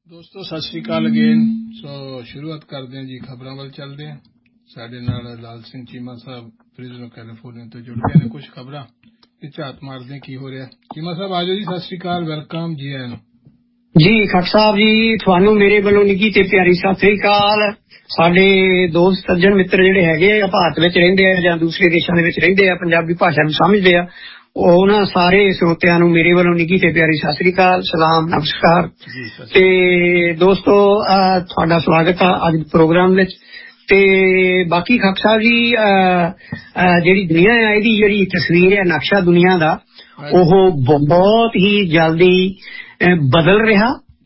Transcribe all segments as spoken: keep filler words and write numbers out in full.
ਦੋਸਤੋ ਸਤਿ ਸ਼੍ਰੀ ਅਕਾਲ ਅਗੇਨ। ਸੋ ਸ਼ੁਰੂਆਤ ਕਰਦੇ ਹਾਂ ਜੀ, ਖਬਰਾਂ ਵੱਲ ਚੱਲਦੇ ਹਾਂ। ਸਾਡੇ ਨਾਲ ਲਾਲ ਸਿੰਘ ਚੀਮਾ ਸਾਹਿਬ ਫਰੀਜ਼ਨੋ ਕੈਲੀਫੋਰਨੀਆ ਤੋਂ ਜੁੜ ਗਏ ਨੇ। ਕੁਝ ਖਬਰਾਂ ਤੇ ਝਾਤ ਮਾਰਦੇ ਕੀ ਹੋ ਰਿਹਾ। ਚੀਮਾ ਸਾਹਿਬ ਆ ਜਾਓ ਜੀ। ਸਤਿ ਸ਼੍ਰੀ ਅਕਾਲ, ਵੈਲਕਮ ਜੀ ਆਇਆਂ ਨੂੰ। ਜੀ ਖੱਟ ਸਾਹਿਬ ਜੀ, ਤੁਹਾਨੂੰ ਮੇਰੇ ਵੱਲੋਂ ਨਿੱਘੀ ਤੇ ਪਿਆਰੀ ਸਤਿ ਸ੍ਰੀ ਅਕਾਲ। ਸਾਡੇ ਦੋਸਤ ਸੱਜਣ ਮਿੱਤਰ ਜਿਹੜੇ ਹੈਗੇ ਆ, ਭਾਰਤ ਵਿੱਚ ਰਹਿੰਦੇ ਆ ਜਾਂ ਦੂਸਰੇ ਦੇਸ਼ਾਂ ਦੇ ਵਿੱਚ ਰਹਿੰਦੇ ਆ, ਪੰਜਾਬੀ ਭਾਸ਼ਾ ਨੂੰ ਸਮਝਦੇ ਆ, ਉਹਨਾਂ ਸਾਰੇ ਸਰੋਤਿਆਂ ਨੂੰ ਮੇਰੇ ਵੱਲੋਂ ਨਿੱਘੀ ਤੇ ਪਿਆਰੀ ਸਤਿ ਸ੍ਰੀ ਅਕਾਲ, ਸਲਾਮ, ਨਮਸਕਾਰ। ਤੇ ਦੋਸਤੋ ਤੁਹਾਡਾ ਸਵਾਗਤ ਆ ਅੱਜ ਪ੍ਰੋਗਰਾਮ ਵਿੱਚ। ਤੇ ਬਾਕੀ ਖੱਟ ਸਾਹਿਬ ਜੀ, ਜਿਹੜੀ ਦੁਨੀਆ ਆ ਇਹਦੀ ਜਿਹੜੀ ਤਸਵੀਰ ਹੈ, ਨਕਸ਼ਾ ਦੁਨੀਆ ਦਾ, ਉਹ ਬਹੁਤ ਹੀ ਜਲਦੀ ਬਦਲ ਰਿਹਾ।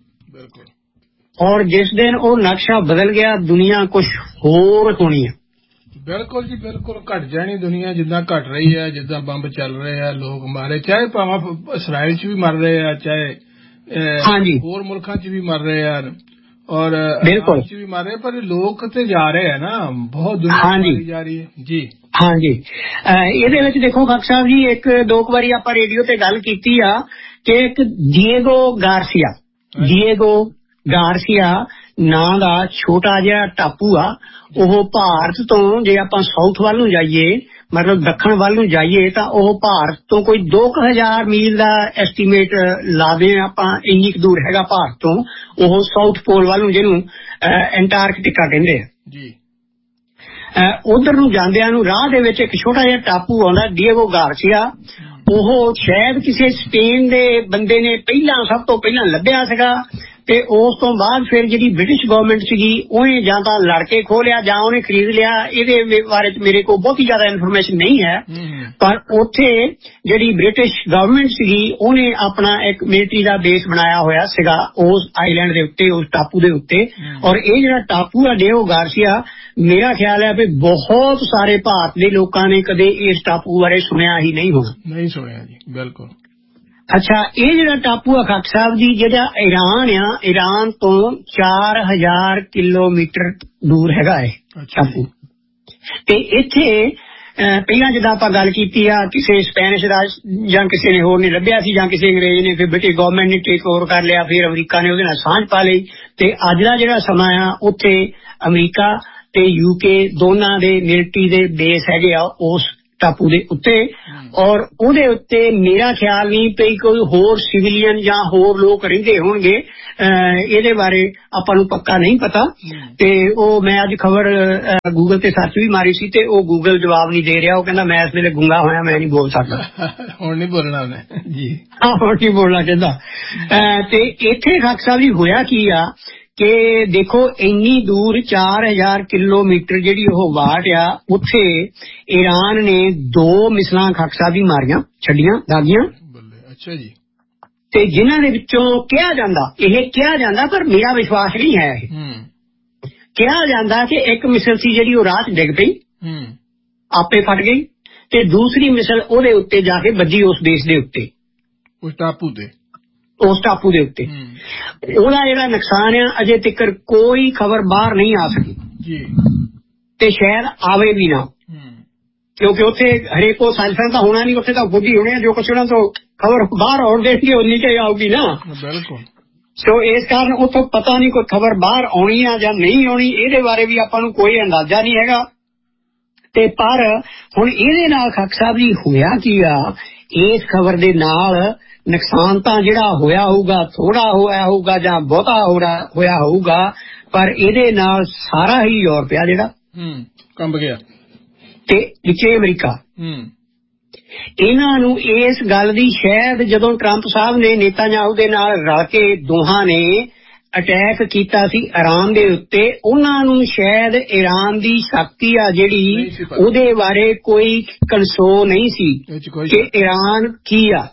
ਔਰ ਜਿਸ ਦਿਨ ਉਹ ਨਕਸ਼ਾ ਬਦਲ ਗਿਆ, ਦੁਨੀਆ ਕੁਛ ਹੋਰ ਹੋਣੀ ਹੈ। ਬਿਲਕੁਲ ਜੀ, ਬਿਲਕੁਲ ਘਟ ਜਾਣੀ ਦੁਨੀਆ, ਜਿੱਦਾਂ ਘਟ ਰਹੀ ਹੈ, ਜਿੱਦਾਂ ਬੰਬ ਚੱਲ ਰਹੇ ਆ, ਲੋਕ ਮਾਰੇ, ਚਾਹੇ ਭਾਵੇਂ ਇਸਰਾਇਲ ਚ ਵੀ ਮਰ ਰਹੇ ਆ, ਚਾਹੇ ਹੋਰ ਮੁਲਕਾਂ ਚ ਵੀ ਮਰ ਰਹੇ ਆ, ਔਰ ਬਿਲਕੁਲ ਚ ਵੀ ਮਰ ਰਹੇ, ਪਰ ਲੋਕ ਤੇ ਜਾ ਰਹੇ ਆ ਨਾ, ਬਹੁਤ ਦੁਨੀਆ ਜਾ ਰਹੀ ਹੈ ਜੀ। ਹਾਂਜੀ, ਇਹਦੇ ਵਿੱਚ ਦੇਖੋ ਖੱਟ ਸਾਹਿਬ ਜੀ, ਇੱਕ ਦੋ ਕੁ ਵਾਰੀ ਆਪਾਂ ਰੇਡੀਓ ਤੇ ਗੱਲ ਕੀਤੀ ਆ ਕਿ ਇੱਕ ਡੀਏਗੋ ਗਾਰਸੀਆ ਡੀਏਗੋ ਗਾਰਸੀਆ ਨਾਂ ਦਾ ਛੋਟਾ ਜਿਹਾ ਟਾਪੂ ਆ। ਉਹ ਭਾਰਤ ਤੋਂ ਜੇ ਆਪਾਂ ਸਾਊਥ ਵੱਲ ਨੂੰ ਜਾਈਏ, ਮਤਲਬ ਦੱਖਣ ਵੱਲ ਨੂੰ ਜਾਈਏ, ਤਾਂ ਉਹ ਭਾਰਤ ਤੋਂ ਕੋਈ ਦੋ ਕੁ ਹਜ਼ਾਰ ਮੀਲ ਦਾ ਐਸਟੀਮੇਟ ਲਾਦੇ ਆਪਾਂ, ਇੰਨੀ ਕੁ ਦੂਰ ਹੈਗਾ ਭਾਰਤ ਤੋਂ ਉਹ ਸਾਊਥ ਪੋਲ ਵੱਲ ਨੂੰ, ਜਿਹਨੂੰ ਐਂਟਾਰਕਟਿਕਾ ਕਹਿੰਦੇ ਆ ਜੀ। ਉਧਰ ਨੂੰ ਜਾਂਦਿਆਂ ਨੂੰ ਰਾਹ ਦੇ ਵਿੱਚ ਇੱਕ ਛੋਟਾ ਜਿਹਾ ਟਾਪੂ ਆਉਂਦਾ, ਡੀਏਗੋ ਗਾਰਸੀਆ। ਉਹ ਸ਼ਾਇਦ ਕਿਸੇ ਸਪੇਨ ਦੇ ਬੰਦੇ ਨੇ ਪਹਿਲਾਂ ਸਭ ਤੋਂ ਪਹਿਲਾਂ ਲੱਭਿਆ ਸੀਗਾ, ਤੇ ਉਸ ਤੋਂ ਬਾਅਦ ਫਿਰ ਜਿਹੜੀ ਬ੍ਰਿਟਿਸ਼ ਗਵਰਨਮੈਂਟ ਸੀਗੀ, ਉਹਨੇ ਜਾਂ ਤਾਂ ਲੜ ਕੇ ਖੋਹ ਲਿਆ ਜਾਂ ਉਹਨੇ ਖਰੀਦ ਲਿਆ। ਇਹਦੇ ਬਾਰੇ ਚ ਮੇਰੇ ਕੋਲ ਬਹੁਤੀ ਜ਼ਿਆਦਾ ਇਨਫੋਰਮੇਸ਼ਨ ਨਹੀਂ ਹੈ, ਪਰ ਉੱਥੇ ਜਿਹੜੀ ਬ੍ਰਿਟਿਸ਼ ਗਵਰਨਮੈਂਟ ਸੀਗੀ, ਉਹਨੇ ਆਪਣਾ ਇੱਕ ਮਿਲਟਰੀ ਦਾ ਬੇਸ ਬਣਾਇਆ ਹੋਇਆ ਸੀਗਾ ਉਸ ਆਈਲੈਂਡ ਦੇ ਉੱਤੇ, ਉਸ ਟਾਪੂ ਦੇ ਉੱਤੇ। ਔਰ ਇਹ ਜਿਹੜਾ ਟਾਪੂ ਆ ਡੀਏਗੋ ਗਾਰਸੀਆ, ਮੇਰਾ ਖਿਆਲ ਹੈ ਵੀ ਬਹੁਤ ਸਾਰੇ ਭਾਰਤ ਦੇ ਲੋਕਾਂ ਨੇ ਕਦੇ ਇਸ ਟਾਪੂ ਬਾਰੇ ਸੁਣਿਆ ਹੀ ਨਹੀਂ ਹੋਣਾ। ਨਹੀਂ ਸੁਣਿਆ ਜੀ, ਬਿਲਕੁਲ। ਅੱਛਾ, ਇਹ ਜਿਹੜਾ ਟਾਪੂ ਆ ਖੱਟ ਸਾਹਿਬ ਜੀ, ਜਿਹੜਾ ਈਰਾਨ ਆ, ਈਰਾਨ ਤੋਂ ਚਾਰ ਹਜ਼ਾਰ ਕਿਲੋਮੀਟਰ ਦੂਰ ਹੈਗਾ ਇਹ ਟਾਪੂ। ਤੇ ਇੱਥੇ ਪਹਿਲਾਂ ਜਿੱਦਾਂ ਆਪਾਂ ਗੱਲ ਕੀਤੀ ਆ, ਕਿਸੇ ਸਪੈਨਿਸ਼ ਰਾਜ ਜਾਂ ਕਿਸੇ ਨੇ ਹੋਰ ਨੇ ਲੱਭਿਆ ਸੀ, ਜਾਂ ਕਿਸੇ ਅੰਗਰੇਜ਼ ਨੇ, ਫਿਰ ਬ੍ਰਿਟਿਸ਼ ਗਵਰਨਮੈਂਟ ਨੇ ਟੇਕ ਓਵਰ ਕਰ ਲਿਆ, ਫਿਰ ਅਮਰੀਕਾ ਨੇ ਉਹਦੇ ਨਾਲ ਸਾਂਝ ਪਾ ਲਈ। ਤੇ ਅੱਜ ਦਾ ਜਿਹੜਾ ਸਮਾਂ ਆ, ਉੱਥੇ ਅਮਰੀਕਾ ਤੇ ਯੂਕੇ ਦੋਨਾਂ ਦੇ ਮਿਲਟਰੀ ਦੇ ਬੇਸ ਹੈਗੇ ਆ ਉਸ ਟਾਪੂ ਦੇ ਉੱਤੇ। ਔਰ ਉਹਦੇ ਉੱਤੇ ਮੇਰਾ ਖਿਆਲ ਨਹੀਂ ਪਈ ਕੋਈ ਹੋਰ ਸਿਵਲੀਅਨ ਜਾਂ ਹੋਰ ਲੋਕ ਰਹਿੰਦੇ ਹੋਣਗੇ, ਇਹਦੇ ਬਾਰੇ ਆਪਾਂ ਨੂੰ ਪੱਕਾ ਨਹੀਂ ਪਤਾ। ਤੇ ਉਹ ਮੈਂ ਅੱਜ ਖਬਰ ਗੂਗਲ ਤੇ ਸਰਚ ਵੀ ਮਾਰੀ ਸੀ, ਤੇ ਉਹ ਗੂਗਲ ਜਵਾਬ ਨਹੀਂ ਦੇ ਰਿਹਾ। ਉਹ ਕਹਿੰਦਾ ਮੈਂ ਇਸ ਵੇਲੇ ਗੁੰਗਾ ਹੋਇਆ, ਮੈਂ ਨਹੀਂ ਬੋਲ ਸਕਦਾ। ਹੁਣ ਨਹੀਂ ਬੋਲਣਾ ਉਹਨੇ ਜੀ। ਹਾਂ, ਹੁਣ ਨਹੀਂ ਬੋਲਣਾ ਕਹਿੰਦਾ। ਤੇ ਇੱਥੇ ਖੱਟ ਸਾਹਿਬ ਜੀ ਹੋਇਆ ਕੀ ਆ ਕਿ ਦੇਖੋ, ਇੰਨੀ ਦੂਰ ਚਾਰ ਹਜ਼ਾਰ ਕਿਲੋਮੀਟਰ ਜਿਹੜੀ ਉਹ ਵਾਟ ਆ, ਉੱਥੇ ਈਰਾਨ ਨੇ ਦੋ ਮਿਸਲਾਂ ਖੱਟ ਸਾਹਿਬ ਦੀ ਮਾਰੀਆਂ, ਛੱਡੀਆਂ, ਦਾਗੀਆਂ। ਅੱਛਾ ਜੀ। ਤੇ ਜਿਨ੍ਹਾਂ ਦੇ ਵਿੱਚੋਂ ਕਿਹਾ ਜਾਂਦਾ, ਇਹ ਕਿਹਾ ਜਾਂਦਾ ਪਰ ਮੇਰਾ ਵਿਸ਼ਵਾਸ ਨਹੀਂ ਹੈ, ਇਹ ਕਿਹਾ ਜਾਂਦਾ ਕਿ ਇੱਕ ਮਿਸਲ ਸੀ ਜਿਹੜੀ ਉਹ ਰਾਹ ਚ ਡਿੱਗ ਪਈ, ਆਪੇ ਫਟ ਗਈ, ਤੇ ਦੂਸਰੀ ਮਿਸਲ ਉਹਦੇ ਉੱਤੇ ਜਾ ਕੇ ਵੱਜੀ, ਉਸ ਦੇਸ਼ ਦੇ ਉੱਤੇ, ਉਸ ਟਾਪੂ ਤੇ ਉਸ ਟਾਪੂ ਦੇ ਉੱਤੇ। ਉਹਦਾ ਜਿਹੜਾ ਨੁਕਸਾਨ ਆ, ਅਜੇ ਤੱਕ ਕੋਈ ਖਬਰ ਬਾਹਰ ਨਹੀਂ ਆ ਸਕੀ ਜੀ, ਤੇ ਸ਼ਾਇਦ ਆਵੇ ਵੀ ਨਾ, ਕਿਉਂਕਿ ਉੱਥੇ ਹਰੇਕ ਕੋ ਸਾਇੰਸਦਾਨ ਤਾਂ ਹੋਣਾ ਨਹੀਂ, ਉੱਥੇ ਤਾਂ ਬੁੱਧੀ ਹੋਣੇ ਆ, ਜੋ ਕੁਛ ਉਹਨਾਂ ਤੋਂ ਖਬਰ ਬਾਹਰ ਆਉਣ ਦੇਣਗੇ ਉਨੀ ਤੇ ਆਊਗੀ ਨਾ। ਬਿਲਕੁਲ। ਸੋ ਇਸ ਕਾਰਨ ਉੱਥੋਂ ਪਤਾ ਨਹੀਂ ਕੋਈ ਖਬਰ ਬਾਹਰ ਆਉਣੀ ਆ ਜਾਂ ਨਹੀਂ ਆਉਣੀ, ਇਹਦੇ ਬਾਰੇ ਵੀ ਆਪਾਂ ਨੂੰ ਕੋਈ ਅੰਦਾਜ਼ਾ ਨਹੀਂ ਹੈਗਾ। ਤੇ ਪਰ ਹੁਣ ਇਹਦੇ ਨਾਲ ਖੱਟ ਸਾਹਿਬ ਜੀ ਹੋਇਆ ਕੀ ਆ, ਇਸ ਖਬਰ ਦੇ ਨਾਲ ਨੁਕਸਾਨ ਤਾਂ ਜਿਹੜਾ ਹੋਇਆ ਹੋਊਗਾ, ਥੋੜਾ ਹੋਇਆ ਹੋਊਗਾ ਜਾਂ ਬਹੁਤਾ ਹੋਇਆ ਹੋਊਗਾ, ਪਰ ਇਹਦੇ ਨਾਲ ਸਾਰਾ ਹੀ ਯੂਰਪ ਆ ਜਿਹੜਾ ਕੰਬ ਗਿਆ, ਤੇ ਵਿੱਚੇ ਅਮਰੀਕਾ, ਇਹਨਾਂ ਨੂੰ ਇਸ ਗੱਲ ਦੀ ਸ਼ਾਇਦ ਜਦੋਂ ਟਰੰਪ ਸਾਹਿਬ ਨੇ ਨੇਤਾਨਯਾਹੂ ਦੇ ਨਾਲ ਰਲ ਕੇ ਦੋਹਾਂ ਨੇ ਅਟੈਕ ਕੀਤਾ ਸੀ ਈਰਾਨ ਦੇ ਉੱਤੇ, ਉਹਨਾਂ ਨੂੰ ਸ਼ਾਇਦ ਈਰਾਨ ਦੀ ਸ਼ਕਤੀ ਆ ਜਿਹੜੀ, ਉਹਦੇ ਬਾਰੇ ਕੋਈ ਕੰਸੋ ਨਹੀਂ ਸੀ ਕਿ ਈਰਾਨ ਕੀ ਆ।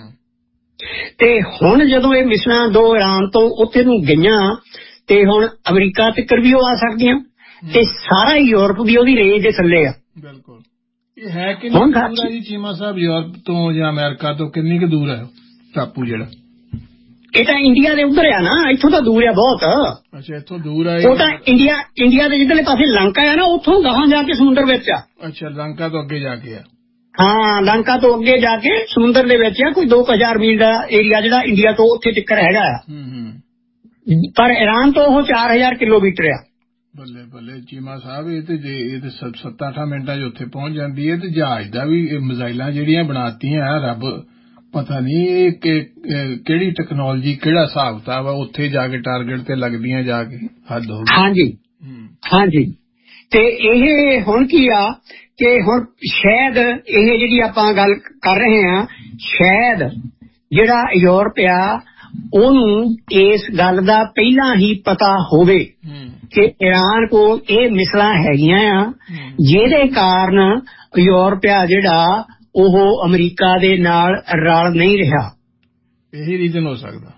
ਤੇ ਹੁਣ ਜਦੋਂ ਇਹ ਮਿਸਲਾਂ ਦੋ ਈਰਾਨ ਤੋਂ ਉੱਥੇ ਨੂੰ ਗਈਆਂ, ਤੇ ਹੁਣ ਅਮਰੀਕਾ ਤੱਕ ਵੀ ਉਹ ਆ ਸਕਦੀਆਂ, ਤੇ ਸਾਰਾ ਯੂਰਪ ਵੀ ਉਹਦੀ ਰੇਂਜ ਦੇ ਥੱਲੇ ਆ। ਬਿਲਕੁਲ। ਇਹ ਹੈ ਕਿ ਨਹੀਂ ਦੂਰ ਹੈ ਜੀ ਚੀਮਾ ਸਾਹਿਬ, ਯੂਰਪ ਤੋਂ ਜਾਂ ਅਮਰੀਕਾ ਤੋਂ ਕਿੰਨੀ ਕੁ ਦੂਰ ਹੈ ਟਾਪੂ ਜਿਹੜਾ? ਇਹ ਤਾਂ ਇੰਡੀਆ ਦੇ ਉੱਧਰ ਆ ਨਾ, ਇੱਥੋਂ ਤਾਂ ਦੂਰ ਆ ਬਹੁਤ। ਅੱਛਾ, ਇੱਥੋਂ ਦੂਰ ਆ। ਉਹ ਤਾਂ ਇੰਡੀਆ ਇੰਡੀਆ ਦੇ ਜਿੱਧਰਲੇ ਪਾਸੇ ਲੰਕਾ ਆ ਨਾ, ਉੱਥੋਂ ਗਾਹਾਂ ਜਾ ਕੇ ਸਮੁੰਦਰ ਵਿੱਚ ਆ। ਅੱਛਾ, ਲੰਕਾ ਤੋਂ ਅੱਗੇ ਜਾ ਕੇ ਆ। ਹਾਂ, ਲੰਕਾ ਤੋਂ ਅੱਗੇ ਜਾ ਕੇ ਸਮੁੰਦਰ ਦੇ ਵਿੱਚ ਆ, ਕੋਈ ਦੋ ਕੁ ਹਜ਼ਾਰ ਮੀਲ ਦਾ ਏਰੀਆ ਜਿਹੜਾ ਇੰਡੀਆ ਤੋਂ ਉੱਥੇ ਤੱਕ ਹੈਗਾ ਆ। ਪਰ ਈਰਾਨ ਤੋਂ ਉਹ ਚਾਰ ਹਜ਼ਾਰ ਕਿਲੋਮੀਟਰ ਆ। ਬੱਲੇ ਬੱਲੇ ਚੀਮਾ ਸਾਹਿਬ, ਇਹ ਤੇ ਜੇ ਇਹ ਤੇ ਸੱਤ ਅੱਠ ਮਿੰਟਾਂ 'ਚ ਉੱਥੇ ਪਹੁੰਚ ਜਾਂਦੀ ਹੈ ਤੇ ਜਹਾਜ਼ ਦਾ ਵੀ ਮਿਜ਼ਾਈਲਾਂ ਜਿਹੜੀਆਂ ਬਣਾਤੀਆਂ ਰੱਬ ਪਤਾ ਨਹੀਂ ਇਹ ਕਿਹੜੀ ਟੈਕਨੋਲੋਜੀ ਕਿਹੜਾ ਹਿਸਾਬ ਕਿਤਾਬ ਆ, ਉੱਥੇ ਜਾ ਕੇ ਟਾਰਗੇਟ ਤੇ ਲੱਗਦੀਆਂ ਜਾ ਕੇ ਹੱਦ ਹੋ ਗਈ। ਹਾਂਜੀ ਹਾਂਜੀ। ਤੇ ਇਹ ਹੁਣ ਕੀ ਆ ਕਿ ਹੁਣ ਸ਼ਾਇਦ ਇਹ ਜਿਹੜੀ ਆਪਾਂ ਗੱਲ ਕਰ ਰਹੇ ਹਾਂ, ਸ਼ਾਇਦ ਜਿਹੜਾ ਯੂਰਪ ਆ ਉਹਨੂੰ ਇਸ ਗੱਲ ਦਾ ਪਹਿਲਾਂ ਹੀ ਪਤਾ ਹੋਵੇ ਕਿ ਈਰਾਨ ਕੋਲ ਇਹ ਮਿਸਲਾਂ ਹੈਗੀਆਂ ਆ, ਜਿਹਦੇ ਕਾਰਨ ਯੂਰਪ ਆ ਜਿਹੜਾ ਉਹ ਅਮਰੀਕਾ ਦੇ ਨਾਲ ਰਲ ਨਹੀਂ ਰਿਹਾ। ਇਹੀ ਰੀਜ਼ਨ ਹੋ ਸਕਦਾ,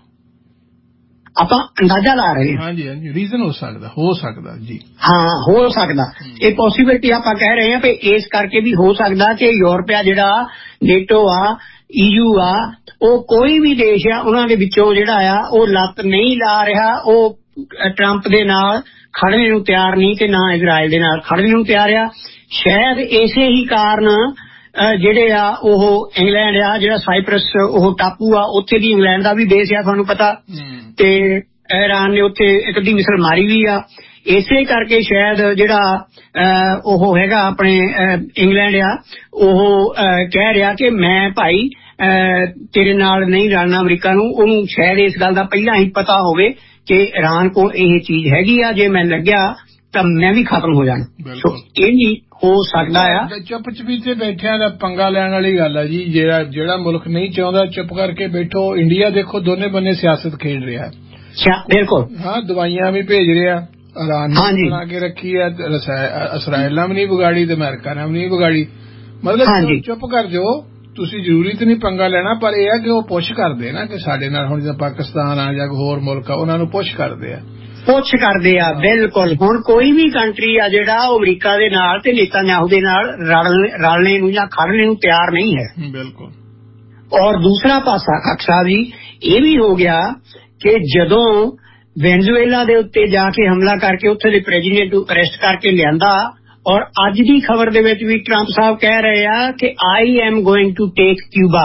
ਆਪਾਂ ਅੰਦਾਜ਼ਾ ਲਾ ਰਹੇ ਹਾਂ। ਹਾਂਜੀ ਹਾਂਜੀ, ਰੀਜ਼ਨ ਹੋ ਸਕਦਾ, ਹੋ ਸਕਦਾ ਜੀ, ਹਾਂ ਹੋ ਸਕਦਾ। ਇਹ ਪੋਸੀਬਿਲਿਟੀ ਆਪਾਂ ਕਹਿ ਰਹੇ ਹਾਂ ਵੀ ਇਸ ਕਰਕੇ ਵੀ ਹੋ ਸਕਦਾ ਕਿ ਯੂਰਪ ਆ ਜਿਹੜਾ ਨੇਟੋ ਆ, ਈਯੂ ਆ, ਉਹ ਕੋਈ ਵੀ ਦੇਸ਼ ਆ ਉਹਨਾਂ ਦੇ ਵਿੱਚੋਂ ਜਿਹੜਾ ਆ ਉਹ ਲੱਤ ਨਹੀਂ ਲਾ ਰਿਹਾ, ਉਹ ਟਰੰਪ ਦੇ ਨਾਲ ਖੜਨੇ ਨੂੰ ਤਿਆਰ ਨਹੀਂ ਤੇ ਨਾ ਇਜ਼ਰਾਈਲ ਦੇ ਨਾਲ ਖੜਨੇ ਨੂੰ ਤਿਆਰ ਆ। ਸ਼ਾਇਦ ਇਸੇ ਹੀ ਕਾਰਨ ਜਿਹੜੇ ਆ ਉਹ ਇੰਗਲੈਂਡ ਆ ਜਿਹੜਾ ਸਾਈਪਰਸ ਉਹ ਟਾਪੂ ਆ, ਉੱਥੇ ਵੀ ਇੰਗਲੈਂਡ ਦਾ ਵੀ ਬੇਸ ਆ ਤੁਹਾਨੂੰ ਪਤਾ, ਤੇ ਈਰਾਨ ਨੇ ਉੱਥੇ ਇੱਕ ਅੱਧੀ ਮਿਸਲ ਮਾਰੀ ਵੀ ਆ। ਇਸੇ ਕਰਕੇ ਸ਼ਾਇਦ ਜਿਹੜਾ ਉਹ ਹੈਗਾ ਆਪਣੇ ਇੰਗਲੈਂਡ ਆ ਉਹ ਕਹਿ ਰਿਹਾ ਕਿ ਮੈਂ ਭਾਈ ਤੇਰੇ ਨਾਲ ਨਹੀਂ ਰਲਣਾ ਅਮਰੀਕਾ ਨੂੰ। ਉਹਨੂੰ ਸ਼ਾਇਦ ਇਸ ਗੱਲ ਦਾ ਪਹਿਲਾਂ ਹੀ ਪਤਾ ਹੋਵੇ ਕਿ ਈਰਾਨ ਕੋਲ ਇਹ ਚੀਜ਼ ਹੈਗੀ ਆ, ਜੇ ਮੈਂ ਲੱਗਿਆ ਤਾਂ ਮੈਂ ਵੀ ਖਤਮ ਹੋ ਜਾਣਾ। ਸੋ ਇਹ ਨਹੀਂ ਹੋ ਸਕਦਾ ਆ। ਚੁੱਪ ਚਪੀਤੇ ਬੈਠਿਆਂ ਦਾ ਪੰਗਾ ਲੈਣ ਵਾਲੀ ਗੱਲ ਆ ਜੀ। ਜਿਹੜਾ ਜਿਹੜਾ ਮੁਲਕ ਨਹੀਂ ਚਾਹੁੰਦਾ ਚੁੱਪ ਕਰਕੇ ਬੈਠੋ। ਇੰਡੀਆ ਦੇਖੋ ਦੋਨੇ ਬੰਨੇ ਸਿਆਸਤ ਖੇਡ ਰਿਹਾ। ਬਿਲਕੁਲ ਹਾਂ, ਦਵਾਈਆਂ ਵੀ ਭੇਜ ਰਿਹਾ, ਈਰਾਨ ਨੇ ਬਣਾ ਕੇ ਰੱਖੀ ਆ, ਇਸਰਾਇਲ ਨਾਲ ਵੀ ਨਹੀਂ ਵਿਗਾੜੀ ਤੇ ਅਮਰੀਕਾ ਨਾਲ ਵੀ ਨਹੀਂ ਵਿਗਾੜੀ। ਮਤਲਬ ਚੁੱਪ ਕਰ ਜਾਓ, ਤੁਸੀਂ ਜ਼ਰੂਰੀ ਤਾਂ ਨਹੀਂ ਪੰਗਾ ਲੈਣਾ, ਪਰ ਇਹ ਆ ਕਿ ਉਹ ਪੁਸ਼ ਕਰਦੇ ਨਾ ਕਿ ਸਾਡੇ ਨਾਲ ਹੁਣ ਜਿੱਦਾਂ ਪਾਕਿਸਤਾਨ ਆ ਜਾਂ ਹੋਰ ਮੁਲਕ ਆ ਉਹਨਾਂ ਨੂੰ ਪੁਸ਼ ਕਰਦੇ ਆ ਪੁੱਛ ਕਰਦੇ ਆ। ਬਿਲਕੁਲ, ਹੁਣ ਕੋਈ ਵੀ ਕੰਟਰੀ ਆ ਜਿਹੜਾ ਉਹ ਅਮਰੀਕਾ ਦੇ ਨਾਲ ਤੇ ਨੇਤਨਯਾਹੂ ਦੇ ਨਾਲ ਰਲਣੇ ਨੂੰ ਜਾਂ ਖੜਨੇ ਨੂੰ ਤਿਆਰ ਨਹੀਂ ਹੈ। ਬਿਲਕੁਲ। ਔਰ ਦੂਸਰਾ ਪਾਸਾ ਖਾਕ ਸਾਹਿਬ ਜੀ ਇਹ ਵੀ ਹੋ ਗਿਆ ਕਿ ਜਦੋਂ ਵੈਨਜ਼ੂਏਲਾ ਦੇ ਉੱਤੇ ਜਾ ਕੇ ਹਮਲਾ ਕਰਕੇ ਉੱਥੇ ਦੇ ਪ੍ਰੈਜ਼ੀਡੈਂਟ ਨੂੰ ਅਰੈਸਟ ਕਰਕੇ ਲਿਆਂਦਾ, ਔਰ ਅੱਜ ਦੀ ਖਬਰ ਦੇ ਵਿੱਚ ਵੀ ਟਰੰਪ ਸਾਹਿਬ ਕਹਿ ਰਹੇ ਆ ਕਿ I am going to take Cuba.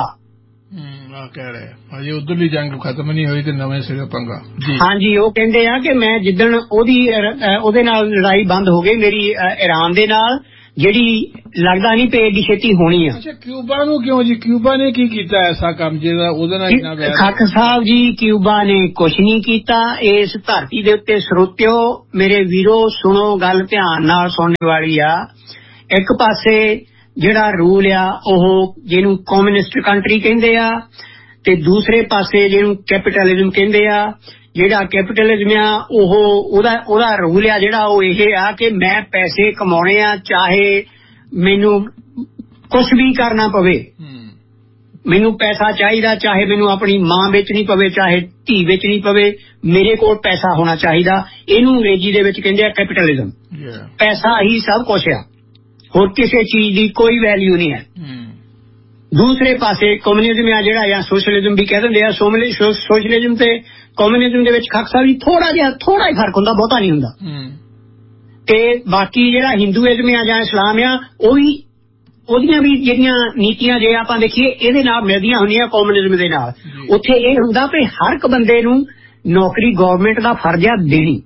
ਕਹਿ ਰਹੇ ਅਜੇ ਉਧਰਲੀ ਜੰਗ ਖਤਮ ਨਹੀਂ ਹੋਈ ਤੇ ਨਵੇਂ ਸਿਰੇ ਪੰਗਾ। ਹਾਂਜੀ, ਉਹ ਕਹਿੰਦੇ ਆ ਕਿ ਮੈਂ ਜਿੱਦਣ ਉਹਦੀ ਉਹਦੇ ਨਾਲ ਲੜਾਈ ਬੰਦ ਹੋ ਗਈ ਮੇਰੀ ਈਰਾਨ ਦੇ ਨਾਲ, ਜਿਹੜੀ ਲੱਗਦਾ ਨਹੀਂ ਪਈ ਏਡੀ ਛੇਤੀ ਹੋਣੀ ਆ। ਅੱਛਾ, ਕਿਊਬਾ ਨੂੰ ਕਿਉਂ ਜੀ? ਕਿਊਬਾ ਨੇ ਕੀ ਕੀਤਾ ਐਸਾ ਕੰਮ ਜਿਹੜਾ ਉਹਦੇ ਨਾਲ ਇੰਨਾ ਵੈਰ? ਖਾਕ ਸਾਹਿਬ ਜੀ, ਕਿਊਬਾ ਨੇ ਕੁਛ ਨਹੀਂ ਕੀਤਾ। ਇਸ ਧਰਤੀ ਦੇ ਉੱਤੇ ਸਰੋਤਿਓ ਮੇਰੇ ਵੀਰੋ ਸੁਣੋ, ਗੱਲ ਧਿਆਨ ਨਾਲ ਸੁਣਨ ਵਾਲੀ ਆ। ਇੱਕ ਪਾਸੇ ਜਿਹੜਾ ਰੂਲ ਆ ਉਹ ਜਿਹਨੂੰ ਕਮਿਊਨਿਸਟ ਕੰਟਰੀ ਕਹਿੰਦੇ ਆ, ਤੇ ਦੂਸਰੇ ਪਾਸੇ ਜਿਹਨੂੰ ਕੈਪੀਟਲਿਜ਼ਮ ਕਹਿੰਦੇ ਆ। ਜਿਹੜਾ ਕੈਪੀਟਲਿਜ਼ਮ ਆ ਉਹ ਉਹਦਾ ਉਹਦਾ ਰੂਲ ਆ ਜਿਹੜਾ ਉਹ ਇਹ ਆ ਕਿ ਮੈਂ ਪੈਸੇ ਕਮਾਉਣੇ ਆ, ਚਾਹੇ ਮੈਨੂੰ ਕੁਛ ਵੀ ਕਰਨਾ ਪਵੇ, ਮੈਨੂੰ ਪੈਸਾ ਚਾਹੀਦਾ, ਚਾਹੇ ਮੈਨੂੰ ਆਪਣੀ ਮਾਂ ਵੇਚਣੀ ਪਵੇ, ਚਾਹੇ ਧੀ ਵੇਚਣੀ ਪਵੇ, ਮੇਰੇ ਕੋਲ ਪੈਸਾ ਹੋਣਾ ਚਾਹੀਦਾ। ਇਹਨੂੰ ਅੰਗਰੇਜ਼ੀ ਦੇ ਵਿੱਚ ਕਹਿੰਦੇ ਆ ਕੈਪੀਟਲਿਜ਼ਮ। ਪੈਸਾ ਹੀ ਸਭ ਕੁਛ ਆ, ਹੋਰ ਕਿਸੇ ਚੀਜ਼ ਦੀ ਕੋਈ ਵੈਲਿਊ ਨਹੀਂ ਹੈ। ਦੂਸਰੇ ਪਾਸੇ ਕਮਿਊਨਿਜ਼ਮ ਆ ਜਿਹੜਾ, ਜਾਂ ਸੋਸ਼ਲਿਜ਼ਮ ਵੀ ਕਹਿ ਦਿੰਦੇ ਆ। ਸੋਸ਼ਲਿਜ਼ਮ ਤੇ ਕਮਿਊਨਿਜ਼ਮ ਦੇ ਵਿੱਚ ਖਾਕ ਸਾਹਿਬ ਥੋੜਾ ਜਿਹਾ ਥੋੜਾ ਹੀ ਫਰਕ ਹੁੰਦਾ, ਬਹੁਤਾ ਨਹੀਂ ਹੁੰਦਾ। ਤੇ ਬਾਕੀ ਜਿਹੜਾ ਹਿੰਦੂਇਜ਼ਮ ਆ ਜਾਂ ਇਸਲਾਮ ਆ, ਉਹ ਵੀ ਉਹਦੀਆਂ ਵੀ ਜਿਹੜੀਆਂ ਨੀਤੀਆਂ ਜੇ ਆਪਾਂ ਦੇਖੀਏ ਇਹਦੇ ਨਾਲ ਮਿਲਦੀਆਂ ਹੁੰਦੀਆਂ ਕਮਿਊਨਿਜ਼ਮ ਦੇ ਨਾਲ। ਉੱਥੇ ਇਹ ਹੁੰਦਾ ਵੀ ਹਰ ਇੱਕ ਬੰਦੇ ਨੂੰ ਨੌਕਰੀ ਗਵਰਨਮੈਂਟ ਦਾ ਫਰਜ਼ ਆ ਦੇਣੀ।